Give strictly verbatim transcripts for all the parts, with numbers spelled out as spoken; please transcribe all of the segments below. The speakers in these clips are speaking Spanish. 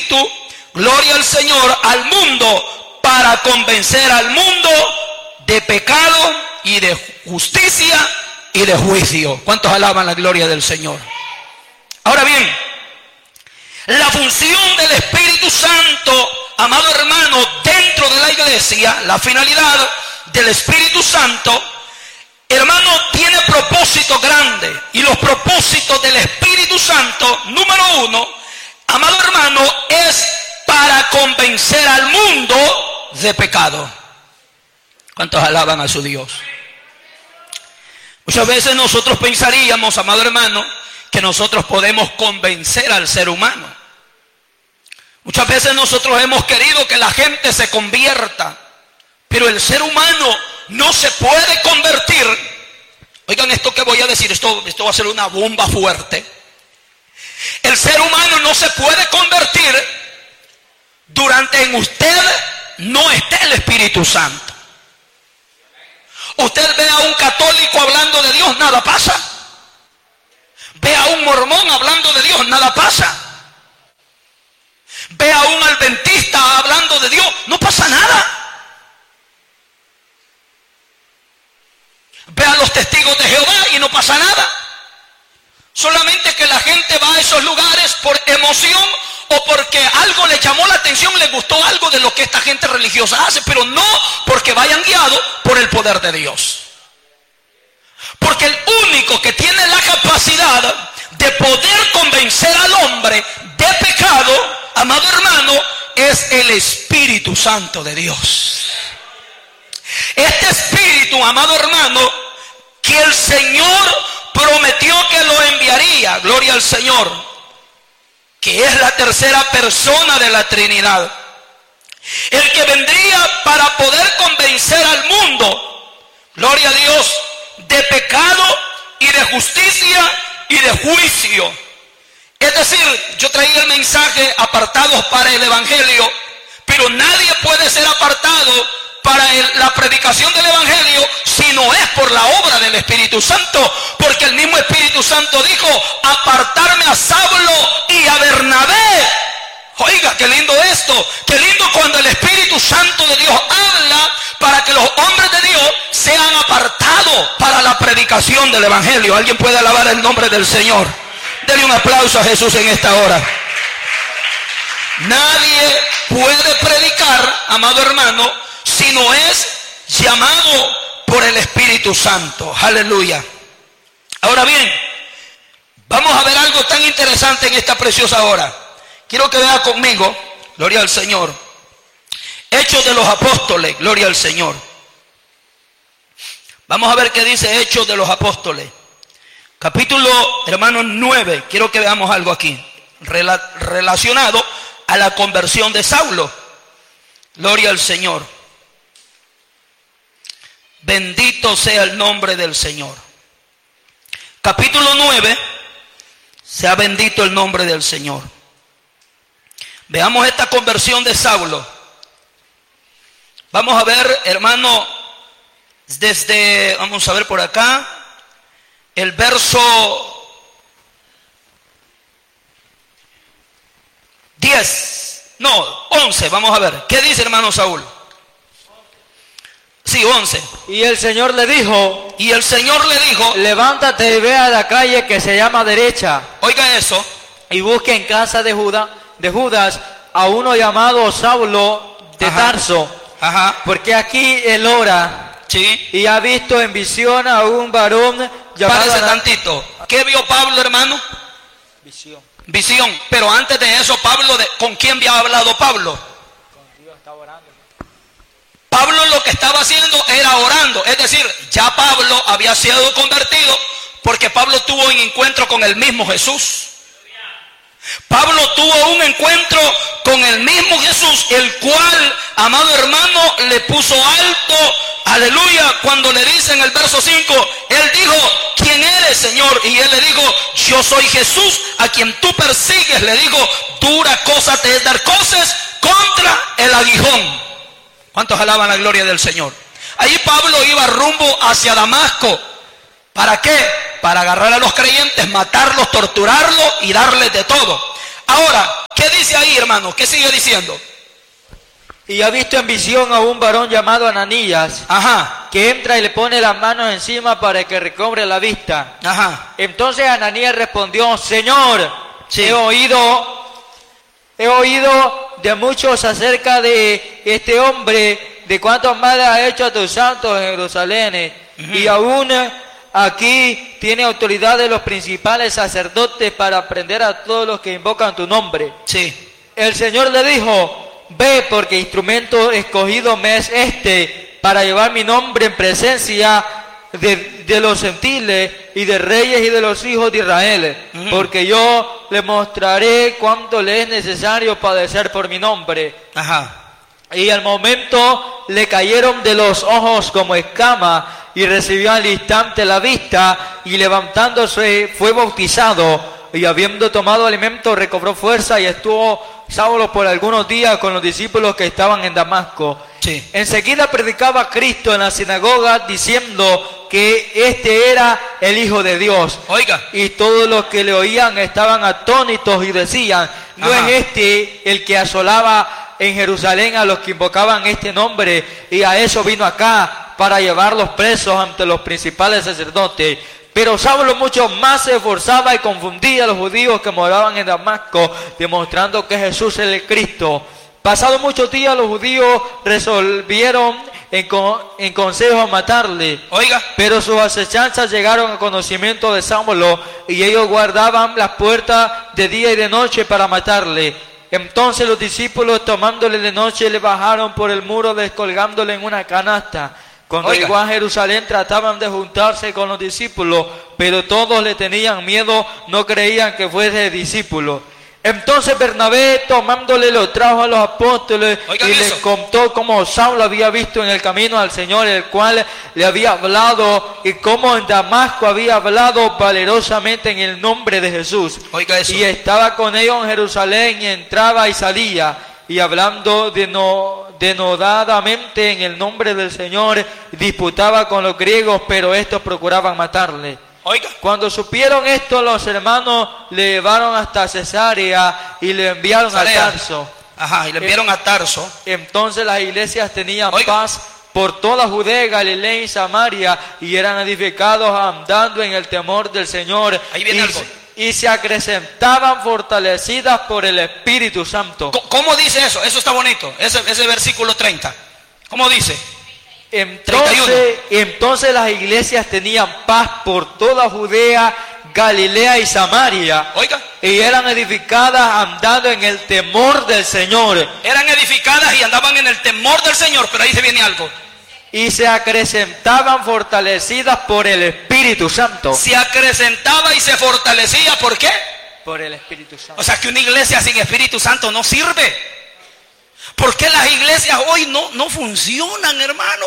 Espíritu, gloria al Señor, al mundo para convencer al mundo de pecado y de justicia y de juicio. ¿Cuántos alaban la gloria del Señor? Ahora bien, la función del Espíritu Santo, amado hermano, dentro de la iglesia, la finalidad del Espíritu Santo, hermano, tiene propósito grande. Y los propósitos del Espíritu Santo, número uno, amado hermano, es para convencer al mundo de pecado. ¿Cuántos alaban a su Dios? Muchas veces nosotros pensaríamos, amado hermano, que nosotros podemos convencer al ser humano. Muchas veces nosotros hemos querido que la gente se convierta, pero el ser humano no se puede convertir. Oigan esto que voy a decir, esto, esto va a ser una bomba fuerte. El ser humano no se puede convertir durante en usted no esté el Espíritu Santo. Usted ve a un católico hablando de Dios, nada pasa. Ve a un mormón hablando de Dios, nada pasa. Ve a un adventista hablando de Dios, no pasa nada. Ve a los testigos de Jehová y no pasa nada. Solamente que la gente va a esos lugares por emoción o porque algo le llamó la atención, le gustó algo de lo que esta gente religiosa hace, pero no porque vayan guiados por el poder de Dios. Porque el único que tiene la capacidad de poder convencer al hombre de pecado, amado hermano, es el Espíritu Santo de Dios. Este Espíritu, amado hermano, que el Señor prometió que lo enviaría, gloria al Señor, que es la tercera persona de la Trinidad, el que vendría para poder convencer al mundo, gloria a Dios, de pecado y de justicia y de juicio. Es decir, yo traía el mensaje apartados para el Evangelio, pero nadie puede ser apartado para el, la predicación del Evangelio si no es por la obra del Espíritu Santo, porque el mismo Espíritu Santo dijo: apartarme a Saulo y a Bernabé. Oiga, qué lindo esto, qué lindo cuando el Espíritu Santo de Dios habla para que los hombres de Dios sean apartados para la predicación del Evangelio. ¿Alguien puede alabar el nombre del Señor? Denle un aplauso a Jesús en esta hora. Nadie puede predicar, amado hermano, si no es llamado por el Espíritu Santo. Aleluya. Ahora bien, vamos a ver algo tan interesante en esta preciosa hora. Quiero que vea conmigo, gloria al Señor, Hechos de los Apóstoles, gloria al Señor. Vamos a ver qué dice Hechos de los Apóstoles. Capítulo, hermanos, nueve. Quiero que veamos algo aquí, rela- relacionado a la conversión de Saulo. Gloria al Señor. Bendito sea el nombre del Señor. Capítulo nueve. Sea bendito el nombre del Señor. Veamos esta conversión de Saulo. Vamos a ver, hermano, desde, vamos a ver por acá, el verso diez, no, once, vamos a ver. ¿Qué dice, hermano Saúl? Sí, once. Y el Señor le dijo, y el Señor le dijo, levántate y ve a la calle que se llama derecha. Oiga eso. Y busque en casa de Judas, de Judas a uno llamado Saulo de Ajá. Tarso. Ajá. Porque aquí él ora. Sí. Y ha visto en visión a un varón llamado... Párese Ana- tantito. ¿Qué vio Pablo, hermano? Visión. Visión. Pero antes de eso, Pablo, de, ¿con quién había hablado Pablo? Con Dios estaba orando. Pablo lo que estaba haciendo era orando. Es decir, ya Pablo había sido convertido porque Pablo tuvo un encuentro con el mismo Jesús. Pablo tuvo un encuentro con el mismo Jesús, el cual, amado hermano, le puso alto, aleluya, cuando le dice en el verso cinco, él dijo, ¿quién eres, Señor? Y él le dijo, yo soy Jesús, a quien tú persigues. Le dijo, dura cosa te es dar cosas contra el aguijón. ¿Cuántos alaban la gloria del Señor? Ahí Pablo iba rumbo hacia Damasco. ¿Para qué? Para agarrar a los creyentes, matarlos, torturarlos y darles de todo. Ahora, ¿qué dice ahí, hermano? hermano. ¿Qué sigue diciendo? Y ha visto en visión a un varón llamado Ananías, Ajá, que entra y le pone las manos encima para que recobre la vista. ajá. Entonces Ananías respondió: Señor, Sí. he oído, he oído de muchos acerca de este hombre, de cuántos males ha hecho a tus santos en Jerusalén, Ujú. y aún aquí tiene autoridad de los principales sacerdotes para prender a todos los que invocan tu nombre. Sí. El Señor le dijo: Ve, porque instrumento escogido me es este, para llevar mi nombre en presencia de, de los gentiles y de reyes y de los hijos de Israel, Ujú. porque yo le mostraré cuánto le es necesario padecer por mi nombre. Ajá. Y al momento le cayeron de los ojos como escama, y recibió al instante la vista, y levantándose fue bautizado, y habiendo tomado alimento recobró fuerza, y estuvo Saulo por algunos días con los discípulos que estaban en Damasco. Sí. Enseguida predicaba Cristo en la sinagoga, diciendo que este era el Hijo de Dios. Oiga. Y todos los que le oían estaban atónitos y decían: ¿no Ajá. es este el que asolaba en Jerusalén a los que invocaban este nombre? Y a eso vino acá, para llevarlos presos ante los principales sacerdotes. Pero Saulo mucho más se esforzaba y confundía a los judíos que moraban en Damasco, demostrando que Jesús es el Cristo. Pasado muchos días, los judíos resolvieron en, con, en consejo matarle. Oiga. Pero sus acechanzas llegaron al conocimiento de Saulo, y ellos guardaban las puertas de día y de noche para matarle. Entonces los discípulos, tomándole de noche, le bajaron por el muro, descolgándole en una canasta. Cuando Oiga. llegó a Jerusalén, trataban de juntarse con los discípulos, pero todos le tenían miedo, no creían que fuese discípulo. Entonces Bernabé, tomándole, lo trajo a los apóstoles. Oigan y les eso. contó cómo Saulo había visto en el camino al Señor, el cual le había hablado, y cómo en Damasco había hablado valerosamente en el nombre de Jesús. Oiga eso. Y estaba con ellos en Jerusalén, y entraba y salía, y hablando deno- denodadamente en el nombre del Señor, disputaba con los griegos, pero estos procuraban matarle. Oiga. Cuando supieron esto, los hermanos le llevaron hasta Cesarea y le enviaron Cesarea. a Tarso. Ajá, y le enviaron a Tarso. Entonces las iglesias tenían Oiga. paz por toda Judea, Galilea y Samaria, y eran edificados andando en el temor del Señor. Ahí viene y, algo. y se acrecentaban fortalecidas por el Espíritu Santo. Co- ¿Cómo dice eso? Eso está bonito. Ese, ese versículo treinta. ¿Cómo dice? Entonces, entonces las iglesias tenían paz por toda Judea, Galilea y Samaria. Oiga. Y eran edificadas andando en el temor del Señor. Eran edificadas y andaban en el temor del Señor. Pero ahí se viene algo. Y se acrecentaban fortalecidas por el Espíritu Santo. Se acrecentaba y se fortalecía. ¿Por qué? Por el Espíritu Santo. O sea que una iglesia sin Espíritu Santo no sirve. ¿Por qué las iglesias hoy no, no funcionan, hermano?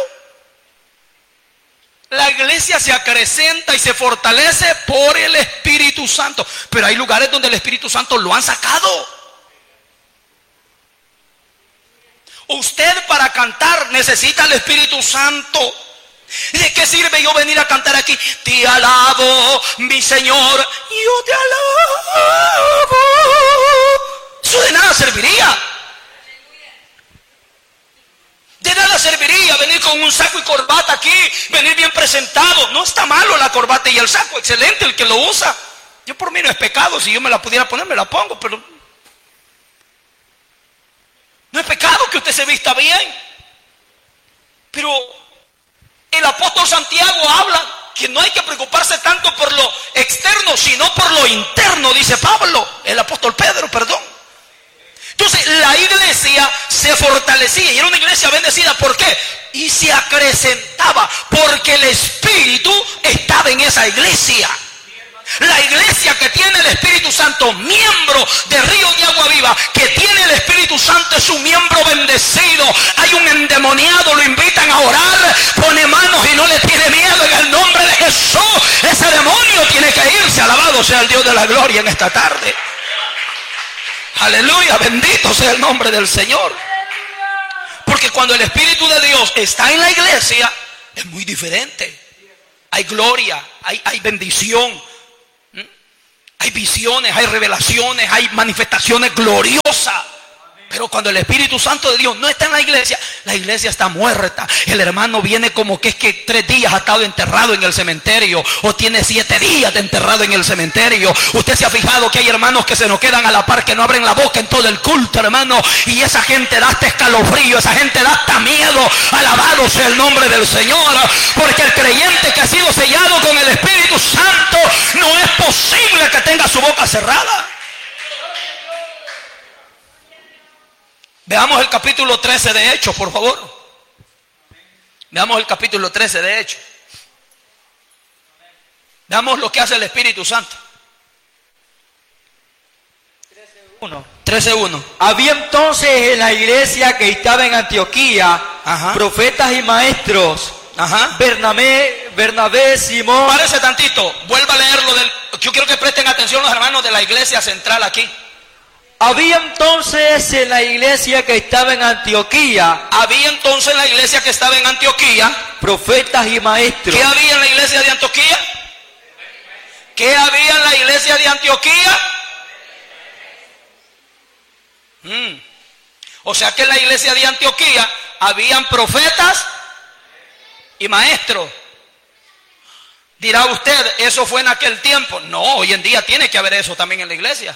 La iglesia se acrecenta y se fortalece por el Espíritu Santo. Pero hay lugares donde el Espíritu Santo lo han sacado. Usted para cantar necesita el Espíritu Santo. ¿De qué sirve yo venir a cantar aquí? Te alabo, mi Señor, yo te alabo. Eso de nada serviría. De nada serviría venir con un saco y corbata aquí, venir bien presentado. No está malo la corbata y el saco, excelente el que lo usa. Yo por mí no es pecado, si yo me la pudiera poner me la pongo, pero no es pecado que usted se vista bien. Pero el apóstol Santiago habla que no hay que preocuparse tanto por lo externo, sino por lo interno, dice Pablo, el apóstol Pedro, perdón. Entonces la iglesia se fortalecía y era una iglesia bendecida. ¿Por qué? Y se acrecentaba porque el Espíritu estaba en esa iglesia. La iglesia que tiene el Espíritu Santo, miembro de Río de Agua Viva, que tiene el Espíritu Santo, es un miembro bendecido. Hay un endemoniado, lo invitan a orar, pone manos y no le tiene miedo en el nombre de Jesús. Ese demonio tiene que irse. Alabado sea el Dios de la gloria en esta tarde. Aleluya, bendito sea el nombre del Señor. Porque cuando el Espíritu de Dios está en la iglesia, es muy diferente. Hay gloria, hay, hay bendición, ¿Mm? hay visiones, hay revelaciones, hay manifestaciones gloriosas. Pero cuando el Espíritu Santo de Dios no está en la iglesia, la iglesia está muerta. El hermano viene como que es que tres días ha estado enterrado en el cementerio, o tiene siete días de enterrado en el cementerio. Usted se ha fijado que hay hermanos que se nos quedan a la par, que no abren la boca en todo el culto, hermano. Y esa gente da hasta escalofrío, esa gente da hasta miedo. Alabado sea el nombre del Señor. Porque el creyente que ha sido sellado con el Espíritu Santo, no es posible que tenga su boca cerrada. Veamos el capítulo trece de Hechos, por favor. Veamos el capítulo trece de Hechos. Veamos lo que hace el Espíritu Santo. trece uno. Había entonces en la iglesia que estaba en Antioquía, ajá, profetas y maestros. Ajá. Bernabé, Bernabé, Simón. Párese tantito, vuelva a leerlo. Del, yo quiero que presten atención los hermanos de la iglesia central aquí. Había entonces en la iglesia que estaba en Antioquía. Había entonces en la iglesia que estaba en Antioquía. Profetas y maestros. ¿Qué había en la iglesia de Antioquía? ¿Qué había en la iglesia de Antioquía? Hmm. O sea que en la iglesia de Antioquía habían profetas y maestros. Dirá usted, ¿eso fue en aquel tiempo? No, hoy en día tiene que haber eso también en la iglesia.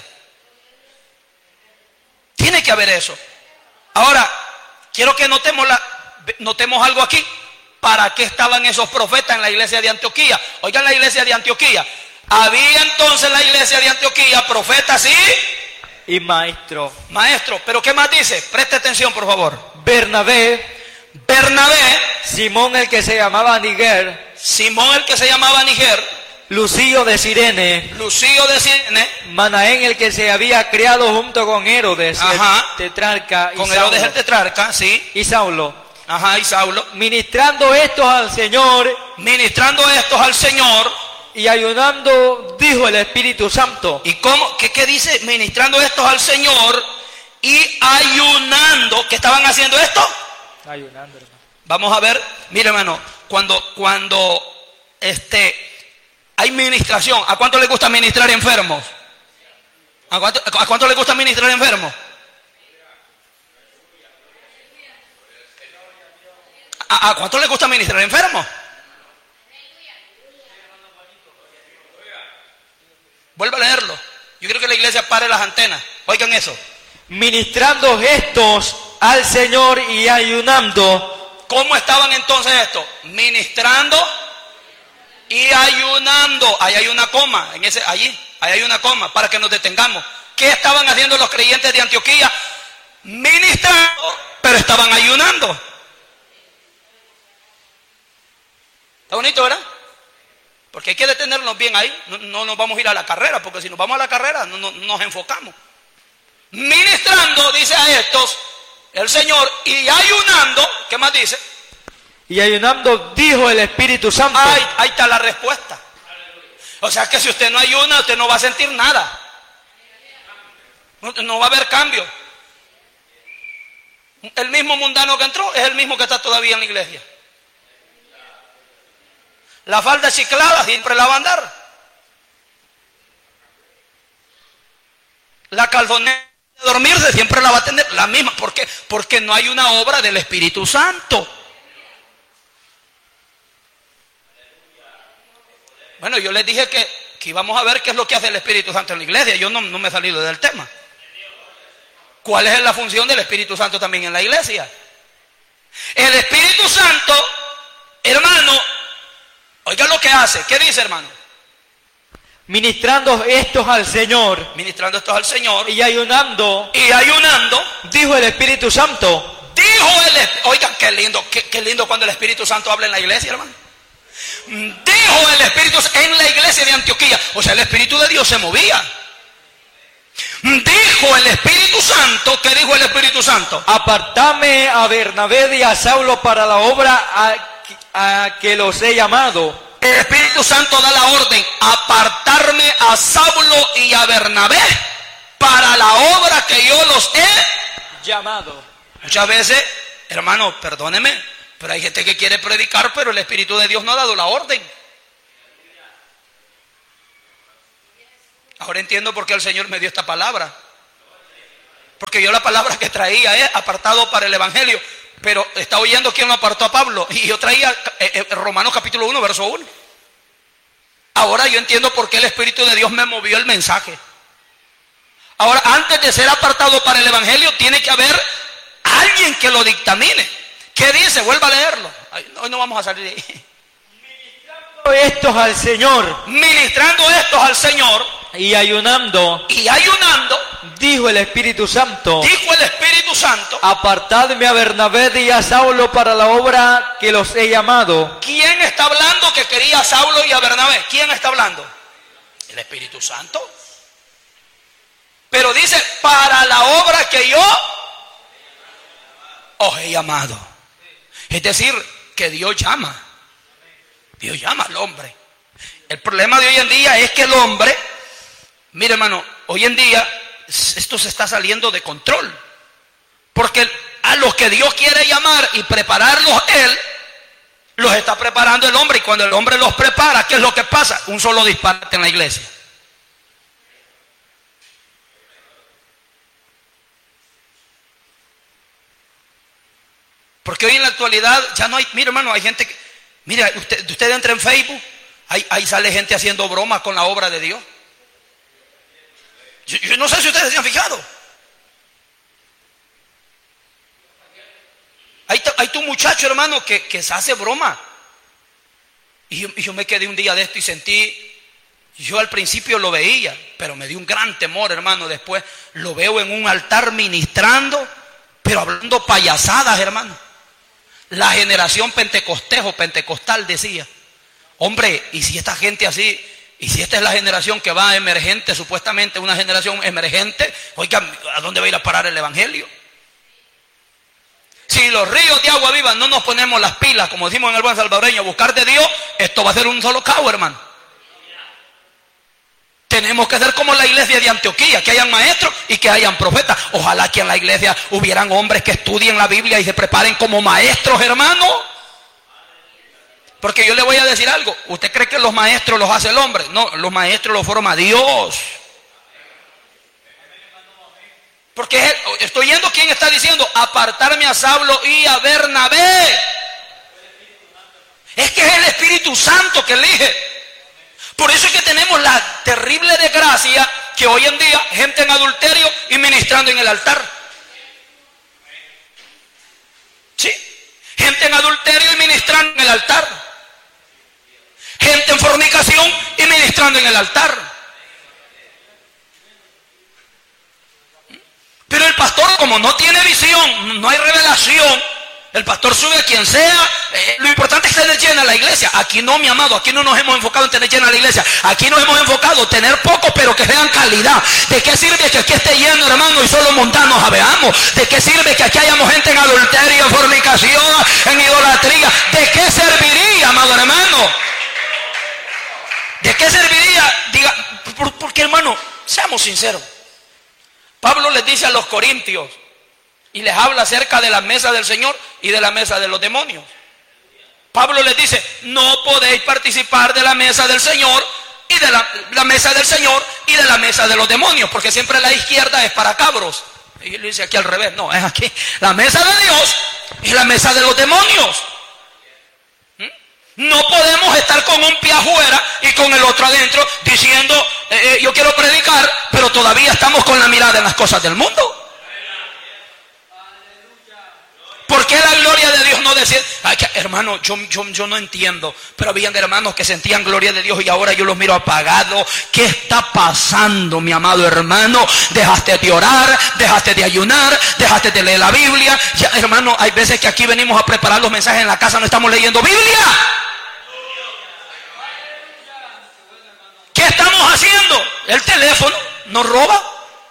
Tiene que haber eso. Ahora, quiero que notemos, la, notemos algo aquí. ¿Para qué estaban esos profetas en la iglesia de Antioquía? Oigan, la iglesia de Antioquía. Había entonces en la iglesia de Antioquía profetas y... y maestros. Maestros. ¿Pero qué más dice? Preste atención, por favor. Bernabé. Bernabé. Simón el que se llamaba Niger. Simón el que se llamaba Niger. Lucio de Cirene. Lucio de Cirene. Manaén el que se había criado junto con Herodes, ajá, el tetrarca. Con Herodes el tetrarca, sí. Y Saulo. Ajá, y Saulo. Ministrando estos al Señor. Ministrando estos al Señor. Y ayunando, dijo el Espíritu Santo. ¿Y cómo? ¿Qué, qué dice? Ministrando estos al Señor y ayunando. ¿Qué estaban haciendo esto? Ayunando, hermano. Vamos a ver, mire, hermano, cuando, cuando este... hay ministración. ¿A cuánto le gusta ministrar enfermos? ¿A cuánto, a cuánto le gusta ministrar enfermos? ¿A, a cuánto le gusta ministrar enfermos? Vuelve a leerlo. Yo quiero que la iglesia pare las antenas. Oigan eso. Ministrando gestos al Señor y ayunando. ¿Cómo estaban entonces estos? Ministrando y ayunando. Ahí hay una coma, en ese, allí, ahí hay una coma para que nos detengamos. ¿Qué estaban haciendo los creyentes de Antioquía? Ministrando, pero estaban ayunando. Está bonito, ¿verdad? Porque hay que detenernos bien ahí. No, no nos vamos a ir a la carrera, porque si nos vamos a la carrera no, no nos enfocamos. Ministrando, dice a estos el Señor, y ayunando. ¿Qué más dice? Y ayunando, dijo el Espíritu Santo. Ahí, ahí está la respuesta. O sea que si usted no ayuna, usted no va a sentir nada. No, no va a haber cambio. El mismo mundano que entró es el mismo que está todavía en la iglesia. La falda chiclada siempre la va a andar. La caldonera de dormirse siempre la va a tener. La misma. ¿Por qué? Porque no hay una obra del Espíritu Santo. Bueno, yo les dije que, que íbamos a ver qué es lo que hace el Espíritu Santo en la iglesia. Yo no, no me he salido del tema. ¿Cuál es la función del Espíritu Santo también en la iglesia? El Espíritu Santo, hermano, oiga lo que hace. ¿Qué dice, hermano? Ministrando estos al Señor. Ministrando estos al Señor. Y ayunando. Y ayunando. Dijo el Espíritu Santo. Dijo el... Oiga, qué lindo, qué, qué lindo cuando el Espíritu Santo habla en la iglesia, hermano. Dijo el Espíritu en la iglesia de Antioquía. O sea, el Espíritu de Dios se movía. Dijo el Espíritu Santo. ¿Qué dijo el Espíritu Santo? Apartame a Bernabé y a Saulo para la obra a, a que los he llamado. El Espíritu Santo da la orden: apartarme a Saulo y a Bernabé para la obra que yo los he llamado. Muchas veces, hermano, perdóneme, pero hay gente que quiere predicar, pero el Espíritu de Dios no ha dado la orden. Ahora entiendo por qué el Señor me dio esta palabra. Porque yo la palabra que traía es apartado para el evangelio. Pero está oyendo quién lo apartó a Pablo. Y yo traía eh, eh, Romanos capítulo uno, verso uno. Ahora yo entiendo por qué el Espíritu de Dios me movió el mensaje. Ahora, antes de ser apartado para el evangelio, tiene que haber alguien que lo dictamine. ¿Qué dice? Vuelva a leerlo. Hoy no vamos a salir de ahí. Ministrando estos al Señor. Ministrando estos al Señor. Y ayunando. Y ayunando. Dijo el Espíritu Santo. Dijo el Espíritu Santo. Apartadme a Bernabé y a Saulo para la obra que los he llamado. ¿Quién está hablando que quería a Saulo y a Bernabé? ¿Quién está hablando? El Espíritu Santo. Pero dice, para la obra que yo os he llamado. Es decir, que Dios llama. Dios llama al hombre. El problema de hoy en día es que el hombre, mire hermano, hoy en día esto se está saliendo de control. Porque a los que Dios quiere llamar y prepararlos Él, los está preparando el hombre. Y cuando el hombre los prepara, ¿qué es lo que pasa? Un solo disparate en la iglesia. Porque hoy en la actualidad ya no hay, mire hermano, hay gente que, mire, usted, usted entra en Facebook, ahí, ahí sale gente haciendo bromas con la obra de Dios. Yo, yo no sé si ustedes se han fijado. Hay, hay tu muchacho hermano que, que se hace broma. Y yo, y yo me quedé un día de esto y sentí, yo al principio lo veía, pero me dio un gran temor hermano. Después lo veo en un altar ministrando, pero hablando payasadas hermano. La generación pentecostejo, pentecostal decía, hombre, y si esta gente así, y si esta es la generación que va emergente, supuestamente una generación emergente, oiga, ¿a dónde va a ir a parar el evangelio? Si los ríos de agua viva no nos ponemos las pilas, como decimos en el buen salvadoreño, a buscar de Dios, esto va a ser un solo caos, hermano. Tenemos que ser como la iglesia de Antioquía, que hayan maestros y que hayan profetas. Ojalá que en la iglesia hubieran hombres que estudien la Biblia y se preparen como maestros, hermano. Porque yo le voy a decir algo. ¿Usted cree que los maestros los hace el hombre? No, los maestros los forma Dios. Porque estoy yendo quién está diciendo, apartarme a Saulo y a Bernabé. Es que es el Espíritu Santo que elige. Por eso es que tenemos la terrible desgracia que hoy en día gente en adulterio y ministrando en el altar. ¿Sí? Gente en adulterio y ministrando en el altar. Gente en fornicación y ministrando en el altar. Pero el pastor, como no tiene visión, no hay revelación, el pastor sube a quien sea. Eh, lo importante es tener llena la iglesia. Aquí no, mi amado, aquí no nos hemos enfocado en tener llena la iglesia. Aquí nos hemos enfocado en tener poco, pero que sean calidad. ¿De qué sirve que aquí esté lleno, hermano, y solo montanos veamos? ¿De qué sirve que aquí hayamos gente en adulterio, en fornicación, en idolatría? ¿De qué serviría, amado hermano? ¿De qué serviría? Diga, porque hermano, seamos sinceros. Pablo les dice a los corintios, y les habla acerca de la mesa del Señor y de la mesa de los demonios. Pablo les dice, no podéis participar de la mesa del Señor y de la, la mesa del Señor y de la mesa de los demonios, porque siempre la izquierda es para cabros. Y él dice aquí al revés, no, es aquí. La mesa de Dios y la mesa de los demonios. ¿Mm? No podemos estar con un pie afuera y con el otro adentro diciendo, eh, eh, yo quiero predicar, pero todavía estamos con la mirada en las cosas del mundo. ¿Por qué la gloria de Dios no decía? Ay, que, hermano, yo, yo, yo no entiendo. Pero habían hermanos que sentían gloria de Dios y ahora yo los miro apagados. ¿Qué está pasando, mi amado hermano? Dejaste de orar, dejaste de ayunar, dejaste de leer la Biblia. Ya, hermano, hay veces que aquí venimos a preparar los mensajes en la casa, no estamos leyendo Biblia. ¿Qué estamos haciendo? El teléfono nos roba.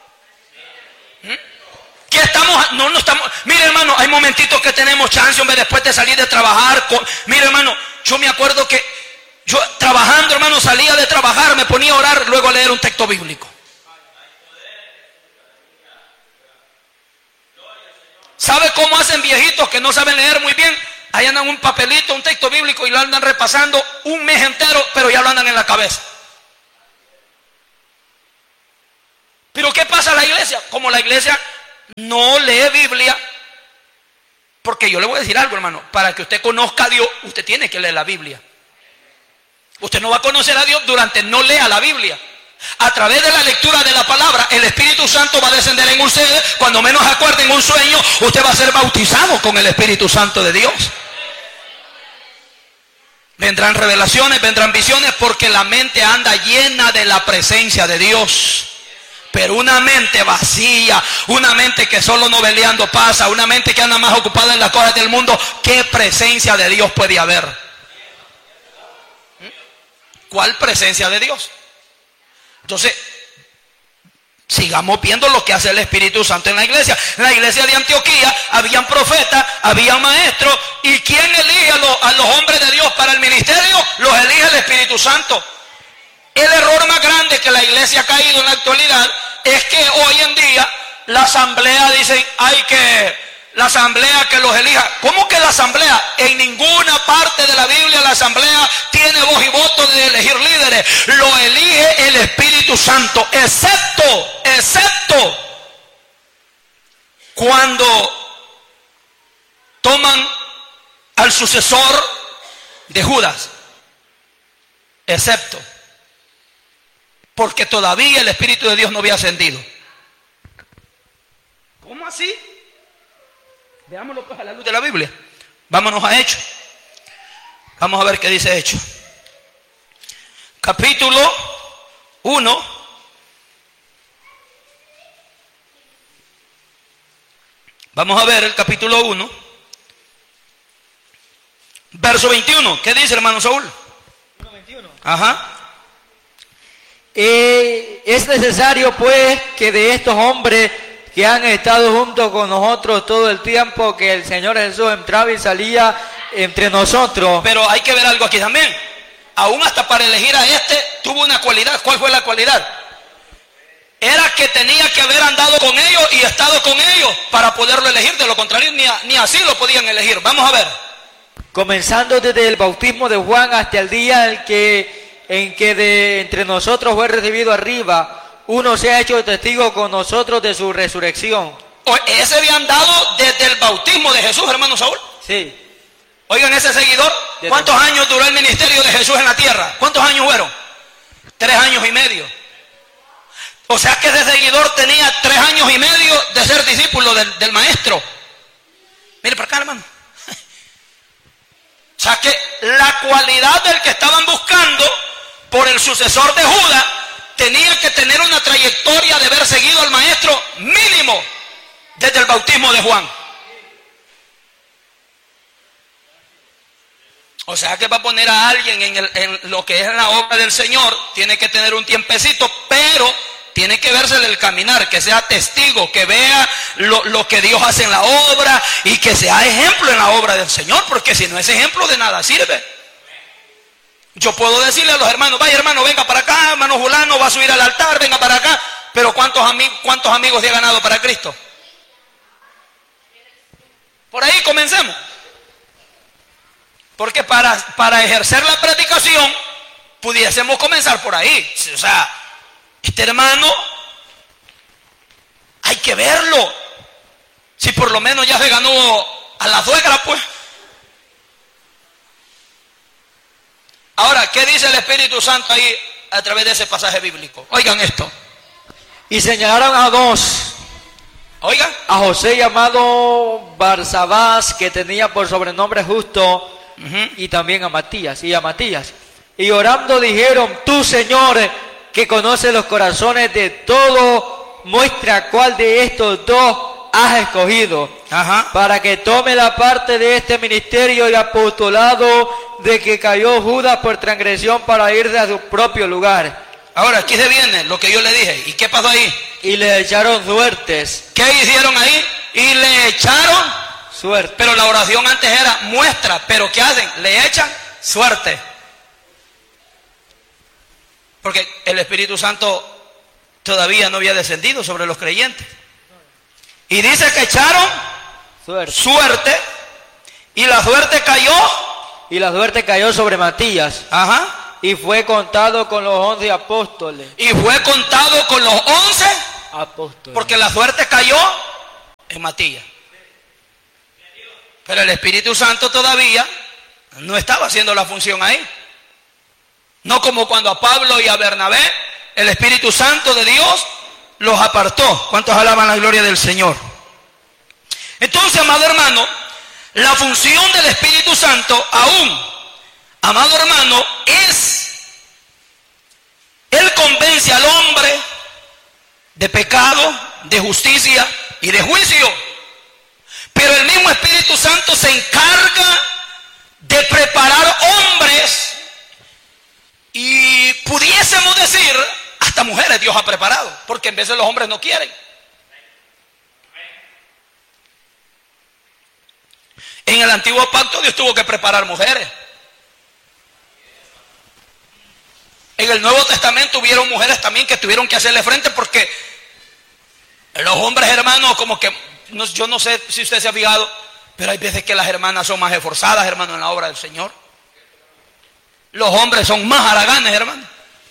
¿Qué estamos? No, no estamos. Mire, hermano, hay momentitos que tenemos chance, hombre, después de salir de trabajar. Con, mire, hermano, yo me acuerdo que yo trabajando, hermano, salía de trabajar, me ponía a orar, luego a leer un texto bíblico. ¿Sabe cómo hacen viejitos que no saben leer muy bien? Ahí andan un papelito, un texto bíblico y lo andan repasando un mes entero, pero ya lo andan en la cabeza. Pero ¿qué pasa en la iglesia? Como la iglesia no lee Biblia, porque yo le voy a decir algo, hermano, para que usted conozca a Dios, usted tiene que leer la Biblia. Usted no va a conocer a Dios durante no lea la Biblia. A través de la lectura de la palabra, el Espíritu Santo va a descender en usted. Cuando menos acuerde en un sueño, usted va a ser bautizado con el Espíritu Santo de Dios. Vendrán revelaciones, vendrán visiones, porque la mente anda llena de la presencia de Dios. Pero una mente vacía, una mente que solo noveleando pasa, una mente que anda más ocupada en las cosas del mundo, ¿qué presencia de Dios puede haber? ¿Cuál presencia de Dios? Entonces, sigamos viendo lo que hace el Espíritu Santo en la iglesia. En la iglesia de Antioquía habían profetas, habían maestros. ¿Y quién elige a los, a los hombres de Dios para el ministerio? Los elige el Espíritu Santo. El error más grande que la iglesia ha caído en la actualidad es que hoy en día la asamblea dice, hay que, la asamblea que los elija. ¿Cómo que la asamblea? En ninguna parte de la Biblia la asamblea tiene voz y voto de elegir líderes. Lo elige el Espíritu Santo, excepto, excepto cuando toman al sucesor de Judas. Excepto. Porque todavía el Espíritu de Dios no había ascendido. ¿Cómo así? Veámoslo pues a la luz de la Biblia. Vámonos a Hechos. Vamos a ver qué dice Hechos. Capítulo uno. Vamos a ver el capítulo uno. Verso veintiuno. ¿Qué dice, hermano Saúl? uno veintiuno. Ajá. Eh, es necesario pues que de estos hombres que han estado junto con nosotros todo el tiempo que el Señor Jesús entraba y salía entre nosotros. Pero hay que ver algo aquí también. Aún hasta para elegir a este tuvo una cualidad. ¿Cuál fue la cualidad? Era que tenía que haber andado con ellos y estado con ellos para poderlo elegir. De lo contrario, ni, a, ni así lo podían elegir. Vamos a ver. Comenzando desde el bautismo de Juan hasta el día en que en que de entre nosotros fue recibido arriba, uno se ha hecho testigo con nosotros de su resurrección. O ese habían dado desde el bautismo de Jesús, hermano Saúl. Sí. Oigan, ese seguidor, ¿cuántos años duró el ministerio de Jesús en la tierra? ¿Cuántos años fueron? Tres años y medio. O sea que ese seguidor tenía tres años y medio de ser discípulo del, del maestro. Mire para acá, hermano. O sea que la cualidad del que estaban buscando por el sucesor de Judas tenía que tener una trayectoria de haber seguido al maestro mínimo desde el bautismo de Juan. O sea que para poner a alguien en, el, en lo que es la obra del Señor tiene que tener un tiempecito, pero tiene que vérsele el caminar, que sea testigo, que vea lo, lo que Dios hace en la obra y que sea ejemplo en la obra del Señor, porque si no es ejemplo de nada sirve. Yo puedo decirle a los hermanos, vaya hermano, venga para acá, hermano fulano va a subir al altar, venga para acá, pero ¿cuántos, ami cuántos amigos se ha ganado para Cristo? Por ahí comencemos. Porque para, para ejercer la predicación pudiésemos comenzar por ahí. O sea, este hermano hay que verlo. Si por lo menos ya se ganó a la suegra, pues. Ahora, ¿qué dice el Espíritu Santo ahí a través de ese pasaje bíblico? Oigan esto. Y señalaron a dos. Oigan. A José llamado Barsabás, que tenía por sobrenombre Justo, uh-huh. y también a Matías, y a Matías. Y orando dijeron, tú Señor, que conoces los corazones de todo, muestra cuál de estos dos has escogido, Ajá. para que tome la parte de este ministerio y apostolado de que cayó Judas por transgresión para irse a su propio lugar. Ahora, aquí se viene lo que yo le dije. ¿Y qué pasó ahí? Y le echaron suertes. ¿Qué hicieron ahí? Y le echaron suerte. Pero la oración antes era muestra. ¿Pero qué hacen? Le echan suerte. Porque el Espíritu Santo todavía no había descendido sobre los creyentes. Y dice que echaron suerte. suerte. Y la suerte cayó. Y la suerte cayó sobre Matías. Ajá. Y fue contado con los once apóstoles. Y fue contado con los once apóstoles. Porque la suerte cayó en Matías. Pero el Espíritu Santo todavía no estaba haciendo la función ahí. No como cuando a Pablo y a Bernabé el Espíritu Santo de Dios los apartó. ¿Cuántos alaban la gloria del Señor? Entonces, amado hermano, la función del Espíritu Santo aún, amado hermano, es, Él convence al hombre de pecado, de justicia y de juicio. Pero el mismo Espíritu Santo se encarga de preparar hombres y pudiésemos decir, hasta mujeres Dios ha preparado, porque en veces los hombres no quieren. En el antiguo pacto Dios tuvo que preparar mujeres. En el Nuevo Testamento hubieron mujeres también que tuvieron que hacerle frente porque los hombres hermanos como que, no, yo no sé si usted se ha fijado, pero hay veces que las hermanas son más esforzadas, hermano, en la obra del Señor. Los hombres son más haraganes, hermano.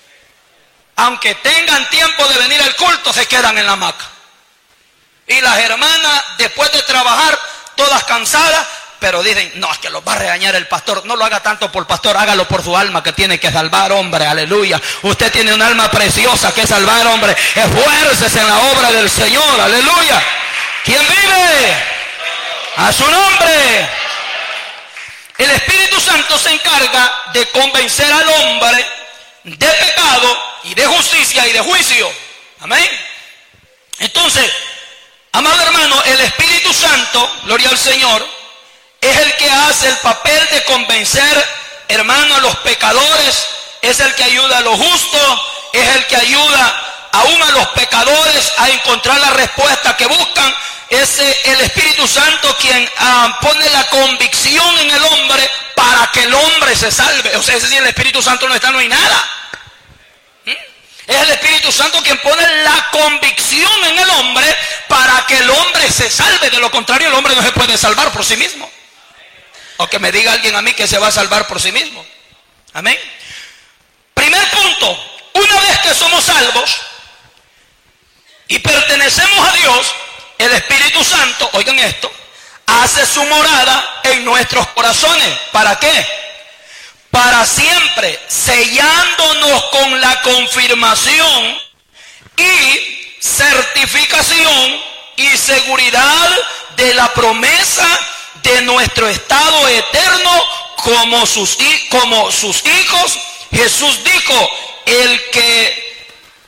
Aunque tengan tiempo de venir al culto, se quedan en la hamaca. Y las hermanas, después de trabajar, todas cansadas, pero dicen, no, es que los va a regañar el pastor. No lo haga tanto por pastor, hágalo por su alma que tiene que salvar, hombre, aleluya. Usted tiene un alma preciosa que salvar, hombre. Esfuércese en la obra del Señor, aleluya. ¿Quién vive? A su nombre. El Espíritu Santo se encarga de convencer al hombre de pecado y de justicia y de juicio. Amén. Entonces, amado hermano, el Espíritu Santo, gloria al Señor, es el que hace el papel de convencer, hermano, a los pecadores, es el que ayuda a los justos, es el que ayuda aún a los pecadores a encontrar la respuesta que buscan. Es el Espíritu Santo quien ah, pone la convicción en el hombre para que el hombre se salve. O sea, es decir, el Espíritu Santo no está, no hay nada. ¿Mm? Es el Espíritu Santo quien pone la convicción en el hombre para que el hombre se salve. De lo contrario, el hombre no se puede salvar por sí mismo. O que me diga alguien a mí que se va a salvar por sí mismo. Amén. Primer punto, una vez que somos salvos y pertenecemos a Dios, el Espíritu Santo, oigan esto, hace su morada en nuestros corazones. ¿Para qué? Para siempre, sellándonos con la confirmación y certificación y seguridad de la promesa de nuestro estado eterno como sus, como sus hijos. Jesús dijo, el que,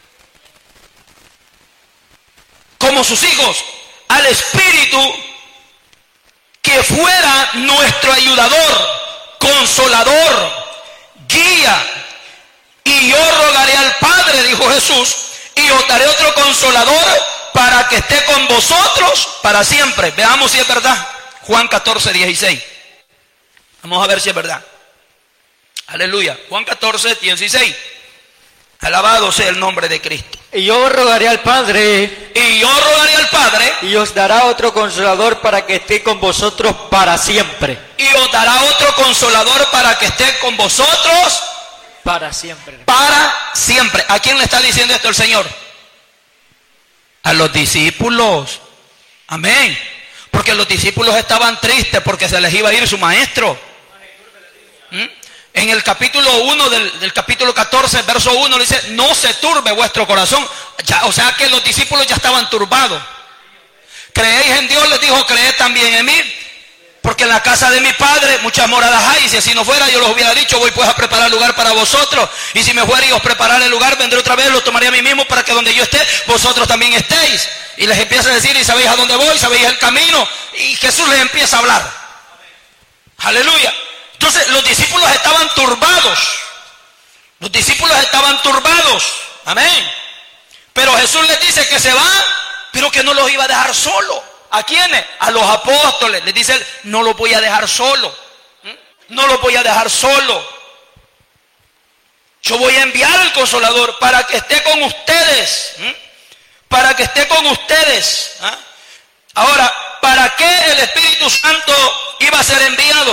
como sus hijos, al Espíritu que fuera nuestro ayudador, consolador, guía. Y yo rogaré al Padre, dijo Jesús, y os daré otro consolador para que esté con vosotros para siempre. Veamos si es verdad. Juan catorce, dieciséis. Vamos a ver si es verdad. Aleluya. Juan catorce, dieciséis. Alabado sea el nombre de Cristo. Y yo rogaré al Padre. Y yo rogaré al Padre. Y os dará otro consolador para que esté con vosotros para siempre. Y os dará otro consolador para que esté con vosotros para siempre. Para siempre. ¿A quién le está diciendo esto el Señor? A los discípulos. Amén. Porque los discípulos estaban tristes porque se les iba a ir su maestro. ¿Mm? En el capítulo uno del, del capítulo catorce, verso uno, dice, no se turbe vuestro corazón. Ya, o sea que los discípulos ya estaban turbados. Creéis en Dios, les dijo, creed también en mí. Porque en la casa de mi Padre muchas moradas hay. Y si así no fuera, yo los hubiera dicho, voy pues a preparar lugar para vosotros. Y si me fuera y os preparara el lugar, vendré otra vez, lo tomaré a mí mismo para que donde yo esté, vosotros también estéis. Y les empieza a decir, y sabéis a dónde voy, sabéis el camino. Y Jesús les empieza a hablar. Aleluya. Entonces los discípulos estaban turbados. Los discípulos estaban turbados. Amén. Pero Jesús les dice que se va, pero que no los iba a dejar solo. ¿A quiénes? A los apóstoles. Les dice él, no los voy a dejar solo. No los voy a dejar solo. Yo voy a enviar al Consolador para que esté con ustedes. Para que esté con ustedes. Ahora, ¿para qué el Espíritu Santo iba a ser enviado?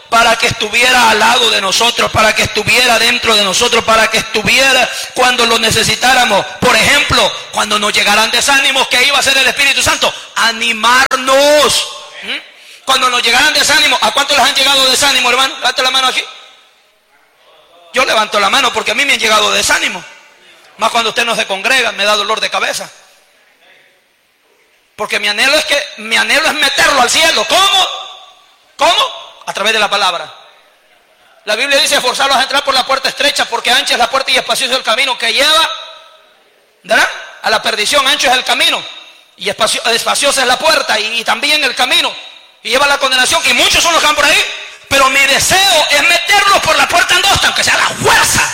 para que estuviera al lado de nosotros, para que estuviera dentro de nosotros, para que estuviera cuando lo necesitáramos. Por ejemplo, cuando nos llegaran desánimos, ¿qué iba a hacer el Espíritu Santo? Animarnos. ¿Mm? Cuando nos llegaran desánimos, ¿a cuántos les han llegado desánimo, hermano? Levante la mano aquí. Yo levanto la mano porque a mí me han llegado desánimo. Más cuando usted no se congrega, me da dolor de cabeza. Porque mi anhelo es que mi anhelo es meterlo al cielo. ¿Cómo? ¿Cómo? A través de la palabra. La Biblia dice: esforzarlos a entrar por la puerta estrecha, porque ancha es la puerta y espacioso es el camino que lleva, ¿verdad?, a la perdición. Ancho es el camino y espacio, espaciosa es la puerta, y, y también el camino, y lleva a la condenación, y muchos son los que van por ahí. Pero mi deseo es meterlos por la puerta angosta, aunque sea a la fuerza.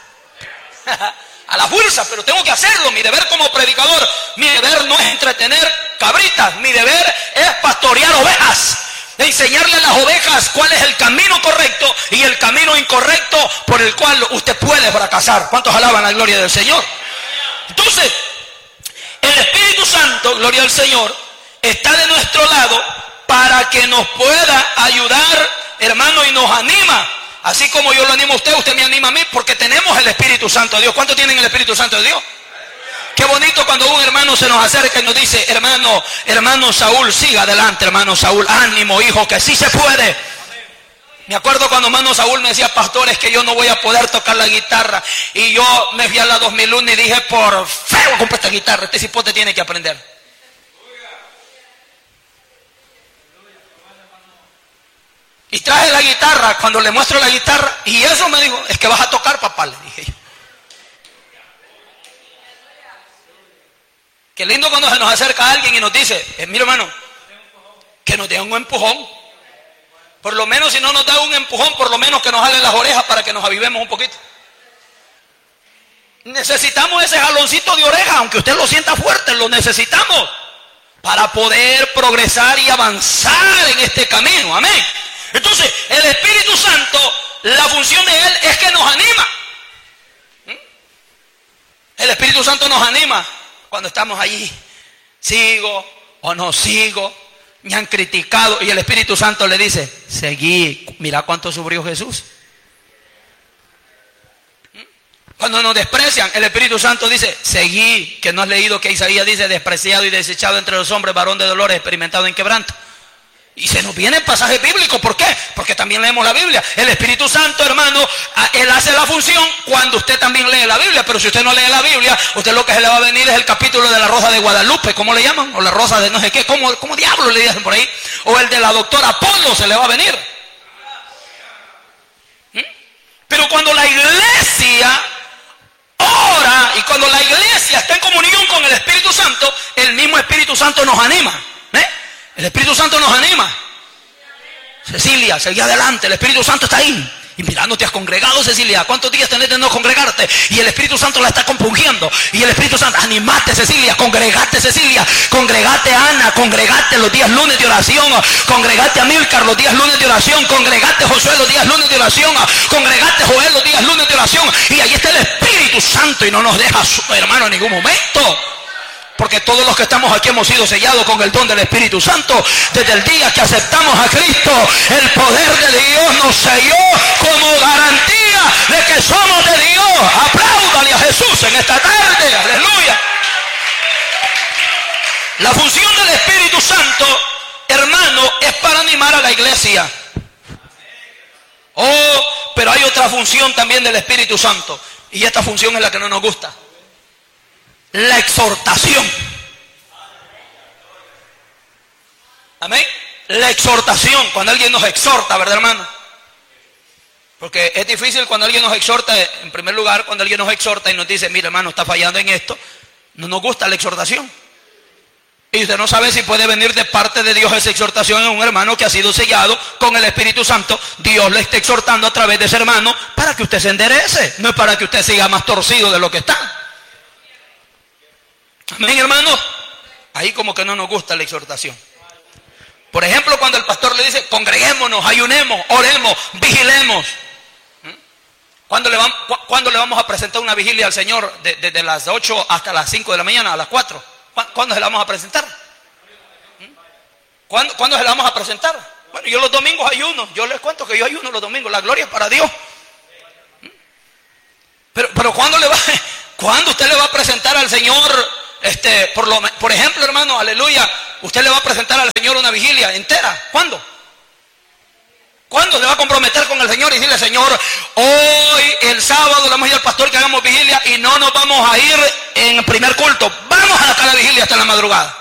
A la fuerza, pero tengo que hacerlo. Mi deber como predicador, mi deber no es entretener cabritas, mi deber es pastorear ovejas, de enseñarle a las ovejas cuál es el camino correcto y el camino incorrecto por el cual usted puede fracasar. ¿Cuántos alaban la gloria del Señor? Entonces, el Espíritu Santo, gloria al Señor, está de nuestro lado para que nos pueda ayudar, hermano, y nos anima. Así como yo lo animo a usted, usted me anima a mí, porque tenemos el Espíritu Santo de Dios. ¿Cuántos tienen el Espíritu Santo de Dios? Qué bonito cuando un hermano se nos acerca y nos dice: hermano, hermano Saúl, siga adelante, hermano Saúl, ánimo, hijo, que sí se puede. Me acuerdo cuando hermano Saúl me decía: pastor, es que yo no voy a poder tocar la guitarra. Y yo me fui a la dos mil uno y dije: por feo, compra esta guitarra, este cipote tiene que aprender. Y traje la guitarra. Cuando le muestro la guitarra, y eso me dijo: es que vas a tocar, papá, le dije yo. Qué lindo cuando se nos acerca alguien y nos dice: eh, mira, hermano, que nos dé un empujón. Por lo menos, si no nos da un empujón, por lo menos que nos jale las orejas para que nos avivemos un poquito. Necesitamos ese jaloncito de oreja, aunque usted lo sienta fuerte, lo necesitamos para poder progresar y avanzar en este camino. Amén. Entonces, el Espíritu Santo, la función de Él es que nos anima. El Espíritu Santo nos anima cuando estamos allí. Sigo o no sigo. Me han criticado. Y el Espíritu Santo le dice: seguí. Mira cuánto sufrió Jesús. Cuando nos desprecian, el Espíritu Santo dice: seguí. Que no has leído que Isaías dice: despreciado y desechado entre los hombres, varón de dolores, experimentado en quebranto. Y se nos viene el pasaje bíblico. ¿Por qué? Porque también leemos la Biblia. El Espíritu Santo, hermano, Él hace la función cuando usted también lee la Biblia. Pero si usted no lee la Biblia, usted lo que se le va a venir es el capítulo de la Rosa de Guadalupe. ¿Cómo le llaman? O la Rosa de no sé qué. ¿Cómo, cómo diablos le dicen por ahí? O el de la doctora Apolo se le va a venir. ¿Mm? Pero cuando la iglesia ora y cuando la iglesia está en comunión con el Espíritu Santo, el mismo Espíritu Santo nos anima. ¿Eh? El Espíritu Santo nos anima. Cecilia, seguí adelante, el Espíritu Santo está ahí. Y mira, no te has congregado, Cecilia. ¿Cuántos días tenés de no congregarte? Y el Espíritu Santo la está compungiendo. Y el Espíritu Santo: animate, Cecilia, congregate, Cecilia, congregate, Ana, congregate los días lunes de oración, congregate, Amílcar, los días lunes de oración, congregate, Josué, los días lunes de oración, congregate, Joel, los días lunes de oración. Y ahí está el Espíritu Santo y no nos deja, hermano, en ningún momento. Porque todos los que estamos aquí hemos sido sellados con el don del Espíritu Santo. Desde el día que aceptamos a Cristo, el poder de Dios nos selló como garantía de que somos de Dios. Apláudale a Jesús en esta tarde. Aleluya. La función del Espíritu Santo, hermano, es para animar a la iglesia. Oh, pero hay otra función también del Espíritu Santo. Y esta función es la que no nos gusta. La exhortación. Amén. La exhortación, cuando alguien nos exhorta, ¿verdad, hermano? Porque es difícil cuando alguien nos exhorta. En primer lugar, cuando alguien nos exhorta y nos dice: mira, hermano, está fallando en esto. No nos gusta la exhortación. Y usted no sabe si puede venir de parte de Dios esa exhortación en un hermano que ha sido sellado con el Espíritu Santo. Dios le está exhortando a través de ese hermano para que usted se enderece. No es para que usted siga más torcido de lo que está. Amén, hermano. Ahí como que no nos gusta la exhortación. Por ejemplo, cuando el pastor le dice: congreguémonos, ayunemos, oremos, vigilemos. ¿Cuándo le, vamos, ¿Cuándo le vamos a presentar una vigilia al Señor? Desde de, de las ocho hasta las cinco de la mañana, a las cuatro. ¿Cuándo se la vamos a presentar? ¿Cuándo, ¿Cuándo se la vamos a presentar? Bueno, yo los domingos ayuno. Yo les cuento que yo ayuno los domingos. La gloria es para Dios. Pero, pero ¿cuándo le va, cuándo usted le va a presentar al Señor, este, por lo, por ejemplo, hermano, aleluya, usted le va a presentar al Señor una vigilia entera? ¿Cuándo? ¿Cuándo se va a comprometer con el Señor y decirle, Señor, hoy el sábado le vamos a ir al pastor que hagamos vigilia y no nos vamos a ir en el primer culto? Vamos a sacar la vigilia hasta la madrugada.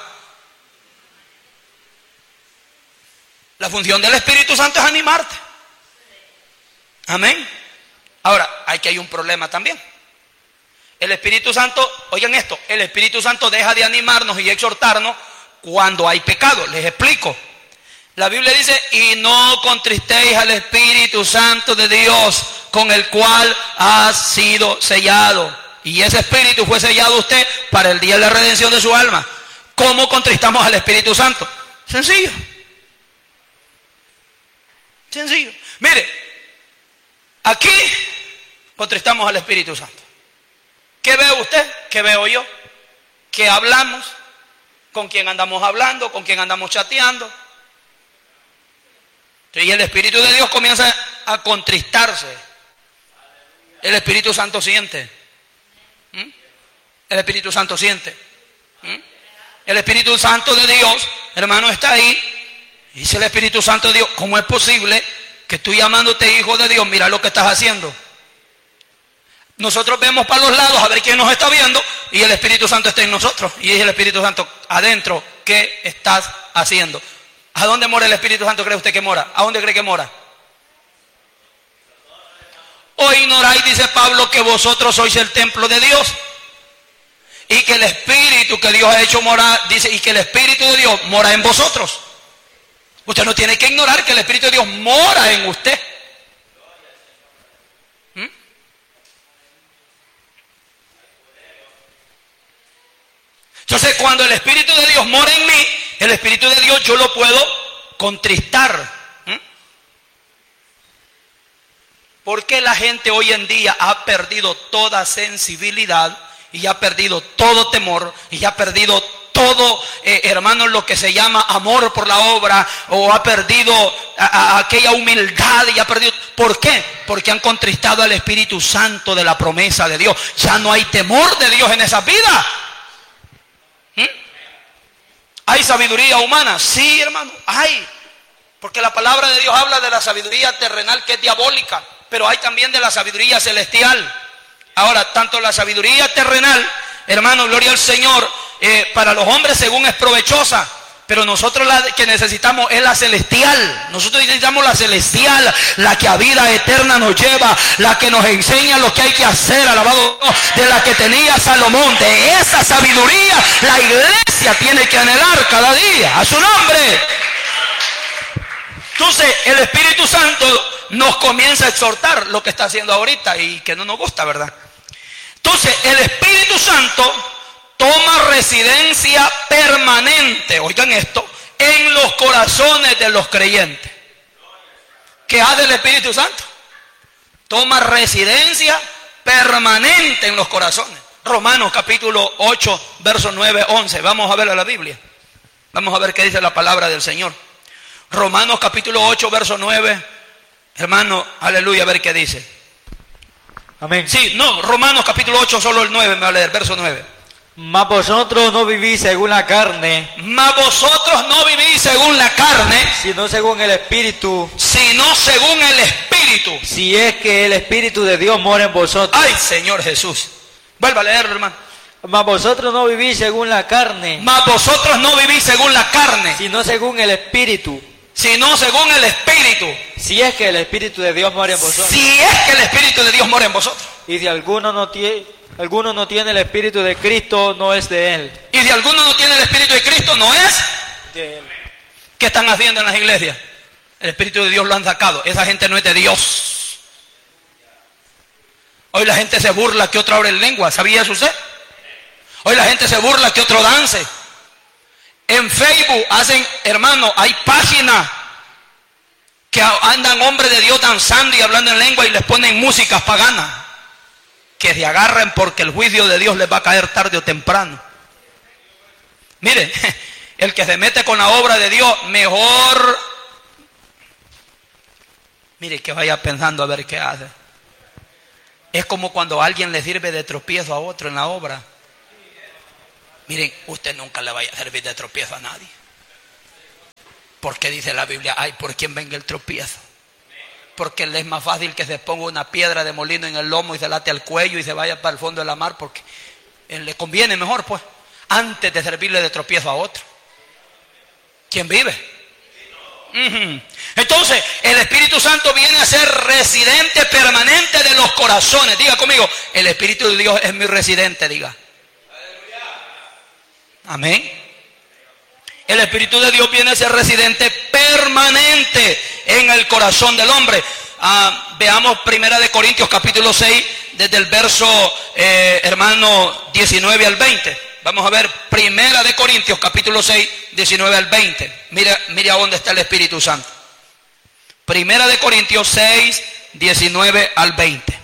La función del Espíritu Santo es animarte. Amén. Ahora, aquí hay un problema también. El Espíritu Santo, oigan esto, el Espíritu Santo deja de animarnos y exhortarnos cuando hay pecado. Les explico. La Biblia dice, y no contristéis al Espíritu Santo de Dios, con el cual ha sido sellado. Y ese Espíritu fue sellado a usted para el día de la redención de su alma. ¿Cómo contristamos al Espíritu Santo? Sencillo. Sencillo. Mire, aquí contristamos al Espíritu Santo. ¿Qué ve usted? ¿Qué veo yo? ¿Qué hablamos? ¿Con quién andamos hablando? ¿Con quién andamos chateando? Y el Espíritu de Dios comienza a contristarse. El Espíritu Santo siente. ¿Mm? El Espíritu Santo siente. ¿Mm? El Espíritu Santo de Dios, hermano, está ahí. Dice el Espíritu Santo de Dios, ¿cómo es posible que tú llamándote hijo de Dios, mira lo que estás haciendo? Nosotros vemos para los lados a ver quién nos está viendo y el Espíritu Santo está en nosotros. Y dice el Espíritu Santo, adentro, ¿qué estás haciendo? ¿A dónde mora el Espíritu Santo, cree usted que mora? ¿A dónde cree que mora? O ignoráis, dice Pablo, que vosotros sois el templo de Dios y que el Espíritu que Dios ha hecho morar, dice, y que el Espíritu de Dios mora en vosotros. Usted no tiene que ignorar que el Espíritu de Dios mora en usted. ¿Mm? Entonces, cuando el Espíritu de Dios mora en mí, el Espíritu de Dios yo lo puedo contristar. ¿Mm? ¿Por qué la gente hoy en día ha perdido toda sensibilidad y ha perdido todo temor y ha perdido todo, eh, hermanos, lo que se llama amor por la obra, o ha perdido a, a, aquella humildad y ha perdido? ¿Por qué? Porque han contristado al Espíritu Santo de la promesa de Dios. Ya no hay temor de Dios en esa vida. ¿Mm? ¿Hay sabiduría humana? Sí, hermano, hay. Porque la palabra de Dios habla de la sabiduría terrenal, que es diabólica, pero hay también de la sabiduría celestial. Ahora, tanto la sabiduría terrenal, hermano, gloria al Señor, eh, para los hombres según es provechosa, pero nosotros la que necesitamos es la celestial. Nosotros necesitamos la celestial, la que a vida eterna nos lleva, la que nos enseña lo que hay que hacer, alabado Dios, de la que tenía Salomón. De esa sabiduría la iglesia tiene que anhelar cada día, a su nombre. Entonces el Espíritu Santo nos comienza a exhortar lo que está haciendo ahorita y que no nos gusta, ¿verdad? Entonces el Espíritu Santo toma residencia permanente, oigan esto, en los corazones de los creyentes. ¿Qué hace el Espíritu Santo? Toma residencia permanente en los corazones. Romanos capítulo ocho, versos nueve, once. Vamos a ver a la Biblia. Vamos a ver qué dice la palabra del Señor. Romanos capítulo ocho, verso nueve. Hermano, aleluya, a ver qué dice. Amén. Sí, no, Romanos capítulo ocho, solo el nueve me va a leer, verso nueve. Mas vosotros no vivís según la carne, Mas vosotros no vivís según la carne, sino según el Espíritu, sino según el Espíritu. si es que el Espíritu de Dios mora en vosotros. Ay, Señor Jesús. Vuelva a leerlo, hermano. Mas vosotros no vivís según la carne, Mas vosotros no vivís según la carne, sino según el Espíritu, sino según el Espíritu. si es que el Espíritu de Dios mora en vosotros. Si es que el Espíritu de Dios mora en vosotros. Y si alguno no tiene, alguno no tiene el Espíritu de Cristo, no es de él. Y si alguno no tiene el Espíritu de Cristo, no es De él. ¿Qué están haciendo en las iglesias? El Espíritu de Dios lo han sacado. Esa gente no es de Dios. Hoy la gente se burla que otro hable en lengua. ¿Sabía eso usted? Hoy la gente se burla que otro dance. En Facebook hacen, hermano, hay páginas que andan hombres de Dios danzando y hablando en lengua y les ponen músicas paganas. Que se agarren porque el juicio de Dios les va a caer tarde o temprano. Mire, el que se mete con la obra de Dios, mejor Mire, que vaya pensando a ver qué hace. Es como cuando alguien le sirve de tropiezo a otro en la obra. Miren, usted nunca le vaya a servir de tropiezo a nadie. Porque dice la Biblia, ay, por quien venga el tropiezo. Porque le es más fácil que se ponga una piedra de molino en el lomo y se late al cuello y se vaya para el fondo de la mar, porque le conviene mejor, pues, antes de servirle de tropiezo a otro. ¿Quién vive? Uh-huh. Entonces, el Espíritu Santo viene a ser residente permanente de los corazones. Diga conmigo, el Espíritu de Dios es mi residente, diga. Amén. El Espíritu de Dios viene a ser residente permanente en el corazón del hombre. Ah, veamos Primera de Corintios capítulo seis, desde el verso, eh, hermano, diecinueve al veinte. Vamos a ver Primera de Corintios capítulo seis, diecinueve al veinte. Mira, mira dónde está el Espíritu Santo. Primera de Corintios seis, diecinueve al veinte.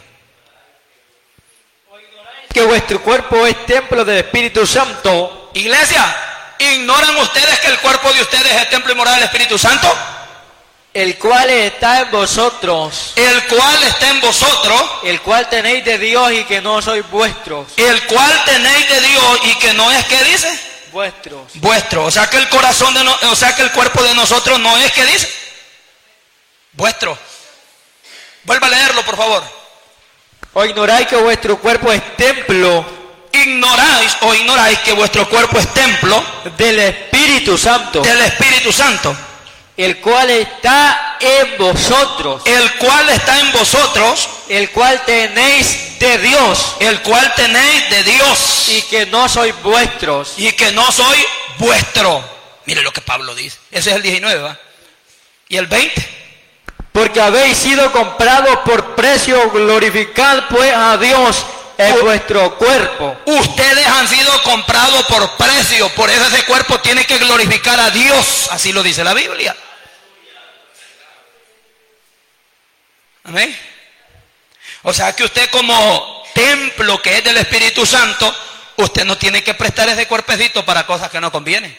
Que vuestro cuerpo es templo del Espíritu Santo. Iglesia, ¿ignoran ustedes que el cuerpo de ustedes es el templo y morada del Espíritu Santo? El cual está en vosotros. El cual está en vosotros. El cual tenéis de Dios y que no sois vuestros. El cual tenéis de Dios y que no es, ¿qué dice? Vuestros. Vuestro. O sea que el corazón de no, o sea que el cuerpo de nosotros no es, ¿qué dice? Vuestro. Vuelva a leerlo, por favor. ¿O ignoráis que vuestro cuerpo es templo? Ignoráis o ignoráis que vuestro cuerpo es templo del Espíritu Santo. Del Espíritu Santo. El cual está en vosotros. El cual está en vosotros. El cual tenéis de Dios. El cual tenéis de Dios. Y que no sois vuestros. Y que no soy vuestro. Mire lo que Pablo dice. Ese es el diecinueve, ¿va? ¿Y el veinte? Porque habéis sido comprados por precio, glorificad pues a Dios en U vuestro cuerpo. Ustedes han sido comprados por precio, por eso ese cuerpo tiene que glorificar a Dios. Así lo dice la Biblia. Amén. O sea que usted, como templo que es del Espíritu Santo, usted no tiene que prestar ese cuerpecito para cosas que no convienen.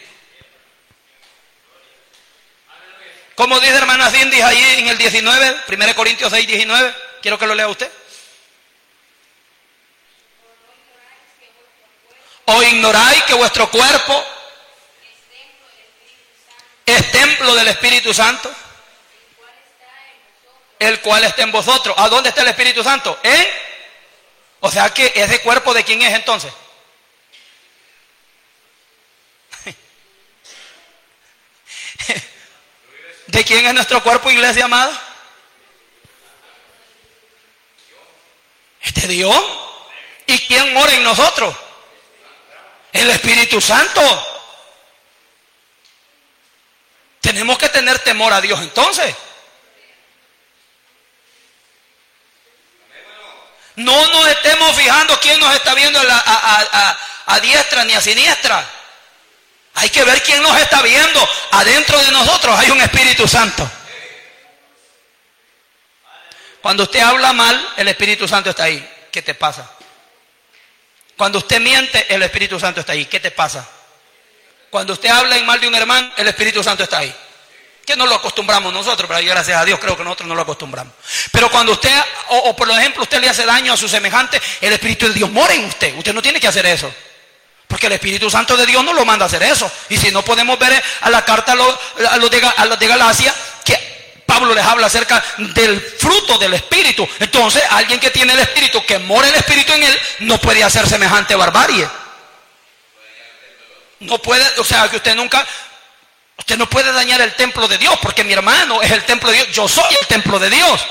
Como dice hermana Cindy ahí en el diecinueve, Primera de Corintios seis, diecinueve, quiero que lo lea usted. ¿O ignoráis que vuestro cuerpo es templo del Espíritu Santo? El cual está en vosotros. ¿A dónde está el Espíritu Santo? ¿En? O sea que ese cuerpo, ¿de quién es entonces? ¿De quién es nuestro cuerpo, iglesia amada? ¿Es de Dios? ¿Y quién mora en nosotros? El Espíritu Santo. Tenemos que tener temor a Dios entonces. No nos estemos fijando quién nos está viendo a, la, a, a, a, a diestra ni a siniestra. Hay que ver quién nos está viendo. Adentro de nosotros hay un Espíritu Santo. Cuando usted habla mal, el Espíritu Santo está ahí. ¿Qué te pasa? Cuando usted miente, el Espíritu Santo está ahí. ¿Qué te pasa? Cuando usted habla en mal de un hermano, el Espíritu Santo está ahí. Que no lo acostumbramos nosotros, pero yo, gracias a Dios, creo que nosotros no lo acostumbramos. Pero cuando usted, o, o por ejemplo, usted le hace daño a su semejante, el Espíritu de Dios mora en usted. Usted no tiene que hacer eso. Porque el Espíritu Santo de Dios no lo manda a hacer eso. Y si no, podemos ver a la carta a los, a los, de, a los de Galacia, que Pablo les habla acerca del fruto del Espíritu. Entonces, alguien que tiene el Espíritu, que mora el Espíritu en él, no puede hacer semejante barbarie. No puede, o sea, que usted nunca... Usted no puede dañar el templo de Dios, porque mi hermano es el templo de Dios. Yo soy el templo de Dios.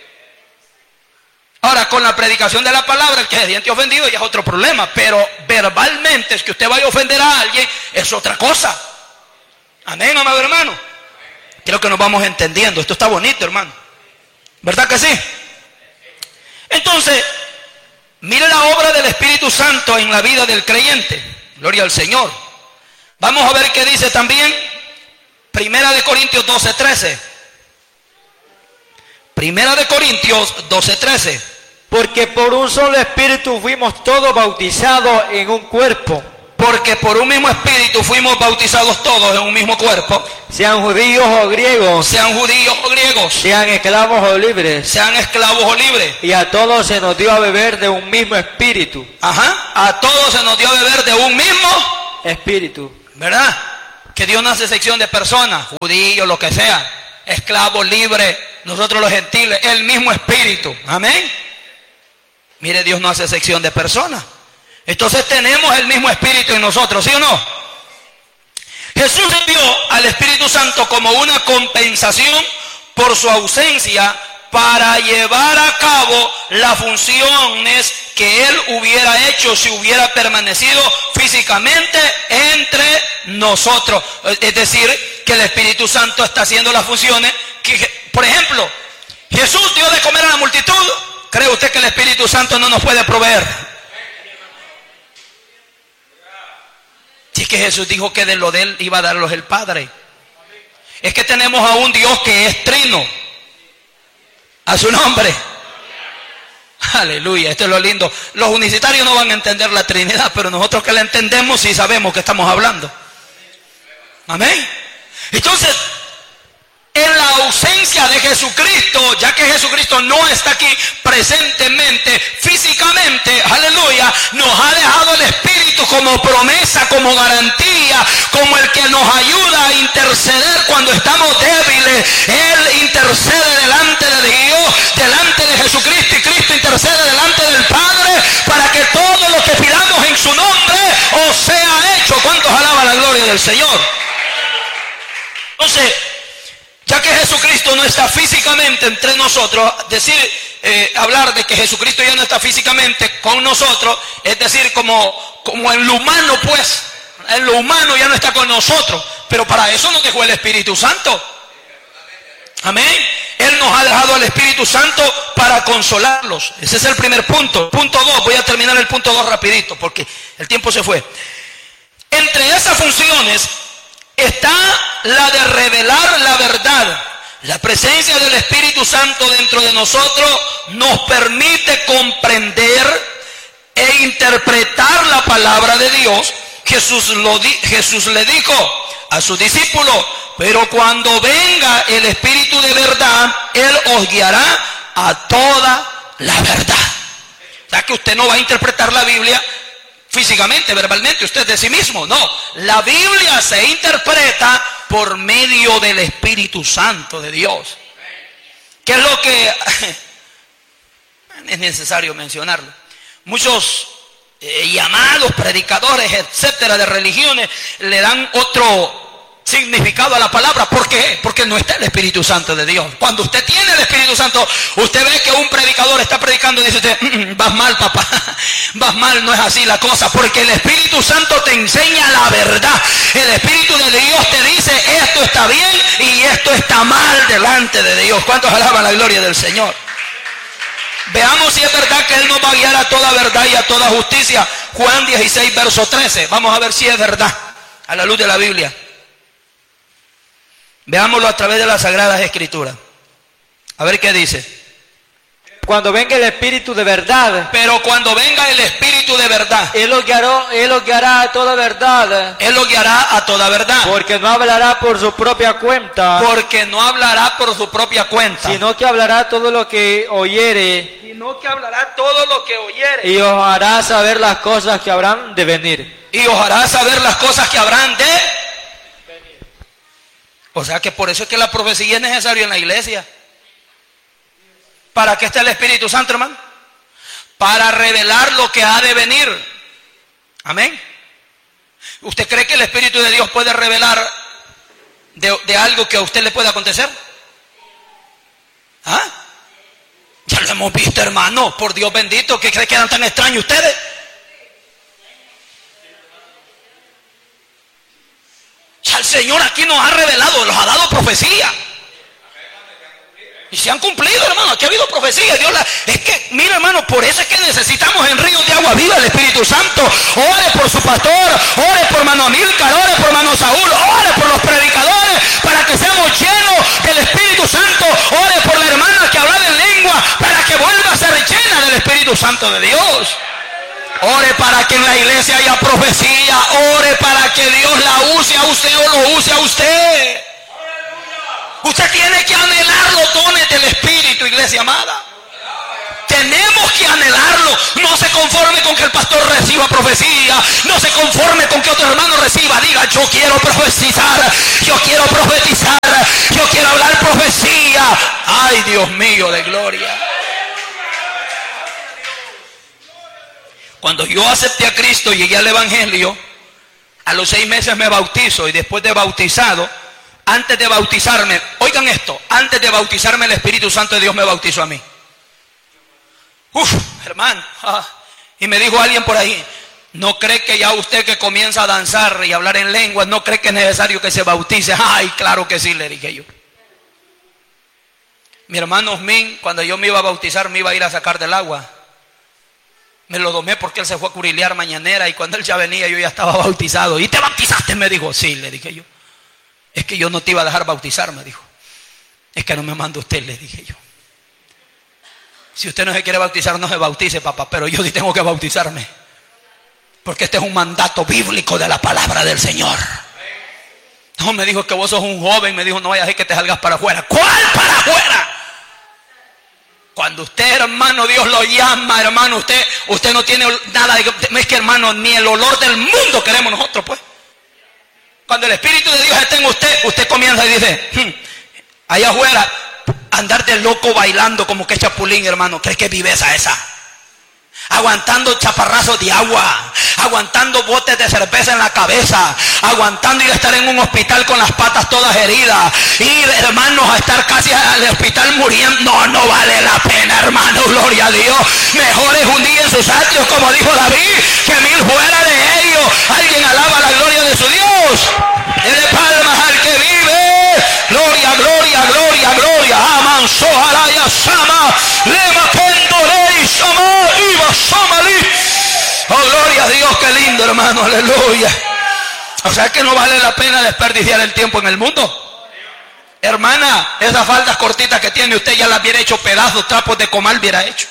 Ahora, con la predicación de la palabra, el que se siente ofendido ya es otro problema. Pero verbalmente, es que usted vaya a ofender a alguien, es otra cosa. Amén, amado hermano. Creo que nos vamos entendiendo. Esto está bonito, hermano. ¿Verdad que sí? Entonces, mire la obra del Espíritu Santo en la vida del creyente. Gloria al Señor. Vamos a ver qué dice también Primera de Corintios doce, trece. Primera de Corintios doce, trece. Porque por un solo Espíritu fuimos todos bautizados en un cuerpo. Porque por un mismo espíritu fuimos bautizados todos en un mismo cuerpo. Sean judíos o griegos. Sean judíos o griegos. Sean esclavos o libres. Sean esclavos o libres. Y a todos se nos dio a beber de un mismo espíritu. Ajá. A todos se nos dio a beber de un mismo espíritu. ¿Verdad? Que Dios no hace sección de personas, judíos, lo que sea, esclavos, libres, nosotros los gentiles, el mismo espíritu. Amén. Mire, Dios no hace sección de personas. Entonces tenemos el mismo espíritu en nosotros, ¿sí o no? Jesús envió al Espíritu Santo como una compensación por su ausencia para llevar a cabo las funciones que Él hubiera hecho si hubiera permanecido físicamente entre nosotros. Es decir, que el Espíritu Santo está haciendo las funciones que, por ejemplo, Jesús dio de comer a la multitud. ¿Cree usted que el Espíritu Santo no nos puede proveer? Si es que Jesús dijo que de lo de Él iba a darlos el Padre. Es que tenemos a un Dios que es trino. A su nombre. Aleluya, esto es lo lindo. Los unicitarios no van a entender la Trinidad, pero nosotros que la entendemos sí sabemos que estamos hablando. Amén. Entonces, en la ausencia de Jesucristo, ya que Jesucristo no está aquí presentemente, físicamente, aleluya, nos ha dejado el Espíritu como promesa, como garantía, como el que nos ayuda a interceder cuando estamos débiles. Él intercede delante de Dios, delante de Jesucristo, y Cristo intercede delante del Padre para que todo lo que pidamos en su nombre os sea hecho. ¿Cuántos alaban la gloria del Señor? Entonces, ya que Jesucristo no está físicamente entre nosotros, decir, eh, hablar de que Jesucristo ya no está físicamente con nosotros, es decir, como, como en lo humano, pues, en lo humano ya no está con nosotros, pero para eso nos dejó el Espíritu Santo. Amén. Él nos ha dejado al Espíritu Santo para consolarlos. Ese es el primer punto. Punto dos, voy a terminar el punto dos rapidito, porque el tiempo se fue. Entre esas funciones está la de revelar la verdad. La presencia del Espíritu Santo dentro de nosotros nos permite comprender e interpretar la palabra de Dios. Jesús, lo di, Jesús le dijo a sus discípulos: pero cuando venga el Espíritu de verdad, Él os guiará a toda la verdad. O sea que usted no va a interpretar la Biblia físicamente, verbalmente, usted de sí mismo. No, la Biblia se interpreta por medio del Espíritu Santo de Dios. ¿Qué es lo que es necesario mencionarlo? Muchos eh, llamados predicadores, etcétera, de religiones le dan otro significado a la palabra. ¿Por qué? Porque no está el Espíritu Santo de Dios. Cuando usted tiene el Espíritu Santo, usted ve que un predicador está predicando y dice usted: mm, vas mal, papá, vas mal. No es así la cosa, porque el Espíritu Santo te enseña la verdad. El Espíritu de Dios te dice: esto está bien y esto está mal delante de Dios. ¿Cuántos alaban la gloria del Señor? Veamos si es verdad que Él nos va a guiar a toda verdad y a toda justicia. Juan dieciséis, verso trece. Vamos a ver si es verdad a la luz de la Biblia. Veámoslo a través de las Sagradas Escrituras. A ver qué dice. Cuando venga el Espíritu de verdad. Pero cuando venga el Espíritu de verdad. Él lo guiará, Él lo guiará a toda verdad. Él lo guiará a toda verdad. Porque no hablará por su propia cuenta. Porque no hablará por su propia cuenta. Sino que hablará todo lo que oyere. Sino que hablará todo lo que oyere. Y os hará saber las cosas que habrán de venir. Y os hará saber las cosas que habrán de venir. O sea que por eso es que la profecía es necesaria en la iglesia. ¿Para qué está el Espíritu Santo, hermano? Para revelar lo que ha de venir. Amén. ¿Usted cree que el Espíritu de Dios puede revelar de, de algo que a usted le pueda acontecer? ¿Ah? Ya lo hemos visto, hermano. Por Dios bendito, ¿qué cree que eran tan extraños ustedes? Ya el Señor aquí nos ha revelado, nos ha dado profecía. Y se han cumplido, hermano. Aquí ha habido profecía. Dios la... Es que, mira, hermano, por eso es que necesitamos en ríos de agua viva el Espíritu Santo. Ore por su pastor, ore por hermano Amílcar, ore por hermano Saúl, ore por los predicadores, para que seamos llenos del Espíritu Santo. Ore por la hermana que habla en lengua, para que vuelva a ser llena del Espíritu Santo de Dios. Ore para que en la iglesia haya profecía. Ore para que Dios la use a usted o lo use a usted. Usted tiene que anhelar los dones del Espíritu, iglesia amada. Tenemos que anhelarlo. No se conforme con que el pastor reciba profecía. No se conforme con que otro hermano reciba. Diga, yo quiero profetizar. Yo quiero profetizar. Yo quiero hablar profecía. Ay, Dios mío de gloria. Cuando yo acepté a Cristo y llegué al Evangelio, a los seis meses me bautizo, y después de bautizado, antes de bautizarme, oigan esto, antes de bautizarme el Espíritu Santo de Dios me bautizó a mí. Uf, hermano. Ah, y me dijo alguien por ahí, ¿no cree que ya usted que comienza a danzar y hablar en lenguas, no cree que es necesario que se bautice? Ay, claro que sí, le dije yo. Mi hermano Osmin, cuando yo me iba a bautizar, me iba a ir a sacar del agua. Me lo domé porque él se fue a curilear mañanera, y cuando él ya venía yo ya estaba bautizado. ¿Y te bautizaste? Me dijo. Sí, le dije yo. Es que yo no te iba a dejar bautizar, me dijo. Es que no me manda usted, le dije yo. Si usted no se quiere bautizar, no se bautice, papá, pero yo sí tengo que bautizarme. Porque este es un mandato bíblico de la palabra del Señor. No, me dijo que vos sos un joven, me dijo, no vayas a que te salgas para afuera. ¿Cuál para afuera? Cuando usted, hermano, Dios lo llama, hermano, usted, usted no tiene nada de... Es que, hermano, ni el olor del mundo queremos nosotros, pues. Cuando el Espíritu de Dios está en usted, usted comienza y dice, hm, allá afuera, andar de loco bailando como que chapulín, hermano. ¿Crees que viveza esa? Aguantando chaparrazos de agua, aguantando botes de cerveza en la cabeza, aguantando ir a estar en un hospital con las patas todas heridas, ir, hermanos, a estar casi al hospital muriendo. No, no vale la pena, hermano, gloria a Dios. Mejor es un día en sus atrios, como dijo David, que mil fuera de ellos. Alguien alaba la gloria de su Dios. Dele palmas al que vive. Gloria, gloria, gloria, gloria. Aman, soharaya, sama, lema, pendorei, sama, iba, samali. Oh, gloria a Dios, qué lindo, hermano, aleluya. O sea que no vale la pena desperdiciar el tiempo en el mundo. Hermana, esas faldas cortitas que tiene usted ya las hubiera hecho pedazos, trapos de comal hubiera hecho.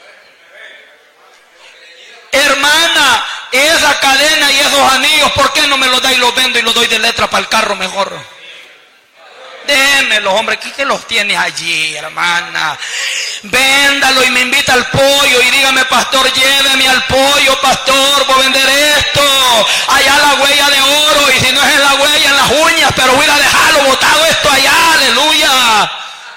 Hermana, esa cadena y esos anillos, ¿por qué no me los da y los vendo y los doy de letra para el carro mejor? Démelos, hombre, ¿qué, ¿qué los tienes allí, hermana? Véndalo y me invita al pollo y dígame, pastor, lléveme al pollo, pastor, voy a vender esto. Allá la huella de oro, y si no es en la huella, en las uñas, pero voy a dejarlo botado esto allá, aleluya.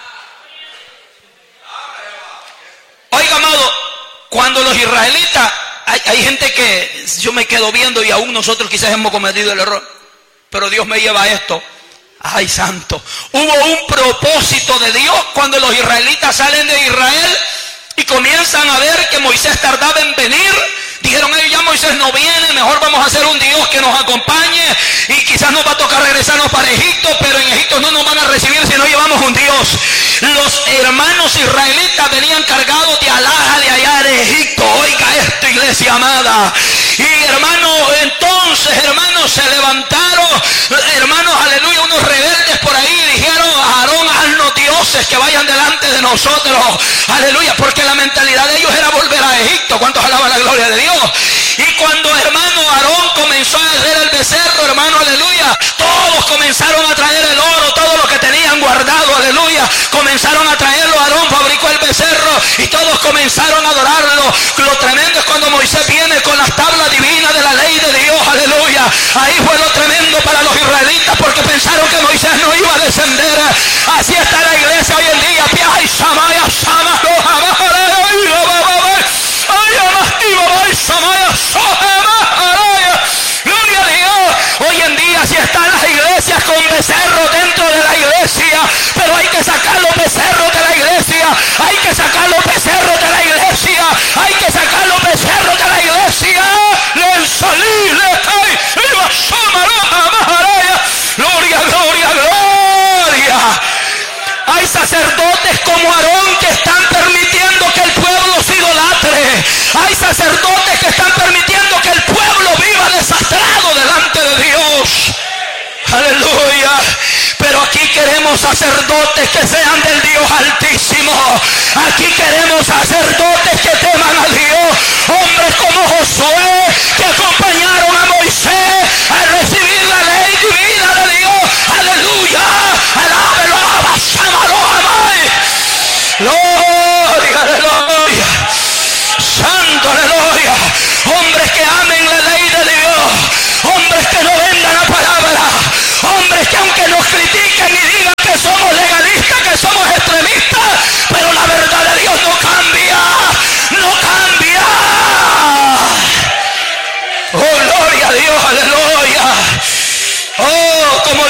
Oiga, amado, cuando los israelitas, hay, hay gente que yo me quedo viendo y aún nosotros quizás hemos cometido el error, pero Dios me lleva a esto. Ay, santo. Hubo un propósito de Dios cuando los israelitas salen de Israel y comienzan a ver que Moisés tardaba en venir. Dijeron ellos, ya Moisés no viene, mejor vamos a hacer un Dios que nos acompañe, y quizás nos va a tocar regresarnos para Egipto, pero en Egipto no nos van a recibir si no llevamos un Dios. Los hermanos israelitas venían cargados de alhaja de allá de Egipto. Oiga esto, iglesia amada. Y hermanos, entonces, hermanos, se levantaron, hermanos, aleluya, unos rebeldes por ahí, dijeron a Aarón, haznos dioses que vayan delante de nosotros, aleluya, porque la mentalidad de ellos era volver a Egipto. ¿Cuántos alaban la gloria de Dios? Y cuando, hermano, Aarón comenzó a hacer el becerro, hermano, aleluya, todos comenzaron a traer el oro, todo lo que tenían guardado, aleluya, comenzaron a traerlo. Aarón fabricó el becerro y todos comenzaron a adorarlo. Lo tremendo es cuando Moisés viene con las tablas divinas de la ley de Dios, aleluya. Ahí fue lo tremendo para los israelitas, porque pensaron que Moisés no iba a descender. Así está la iglesia hoy en día. Ay, Samaya, Sama, gloria a Dios. Hoy en día sí están las iglesias con becerros dentro de la iglesia, pero hay que sacar los becerros de la iglesia, hay que sacar los becerros de la iglesia, hay que sacar los becerros de la iglesia. Gloria, gloria, gloria. Hay sacerdotes como Aarón que están permitiendo que el pueblo se idolatre. Hay sacerdotes que están permitiendo que el pueblo viva desastrado delante de Dios. Aleluya. Pero aquí queremos queremos sacerdotes que sean del Dios Altísimo. Aquí queremos sacerdotes que teman a Dios. Hombres como Josué, que acompañaron a Moisés a recibir la ley divina de Dios. Aleluya. Alábelo, abasámalo, amai. Gloria, aleluya. Santo, aleluya. Hombres que amen la ley de Dios. Hombres que no vendan la palabra. Hombres que aunque nos critiquen y digan que somos legalistas, que somos extremistas, pero la verdad de Dios no cambia. No cambia. Oh, gloria a Dios, aleluya. Oh, como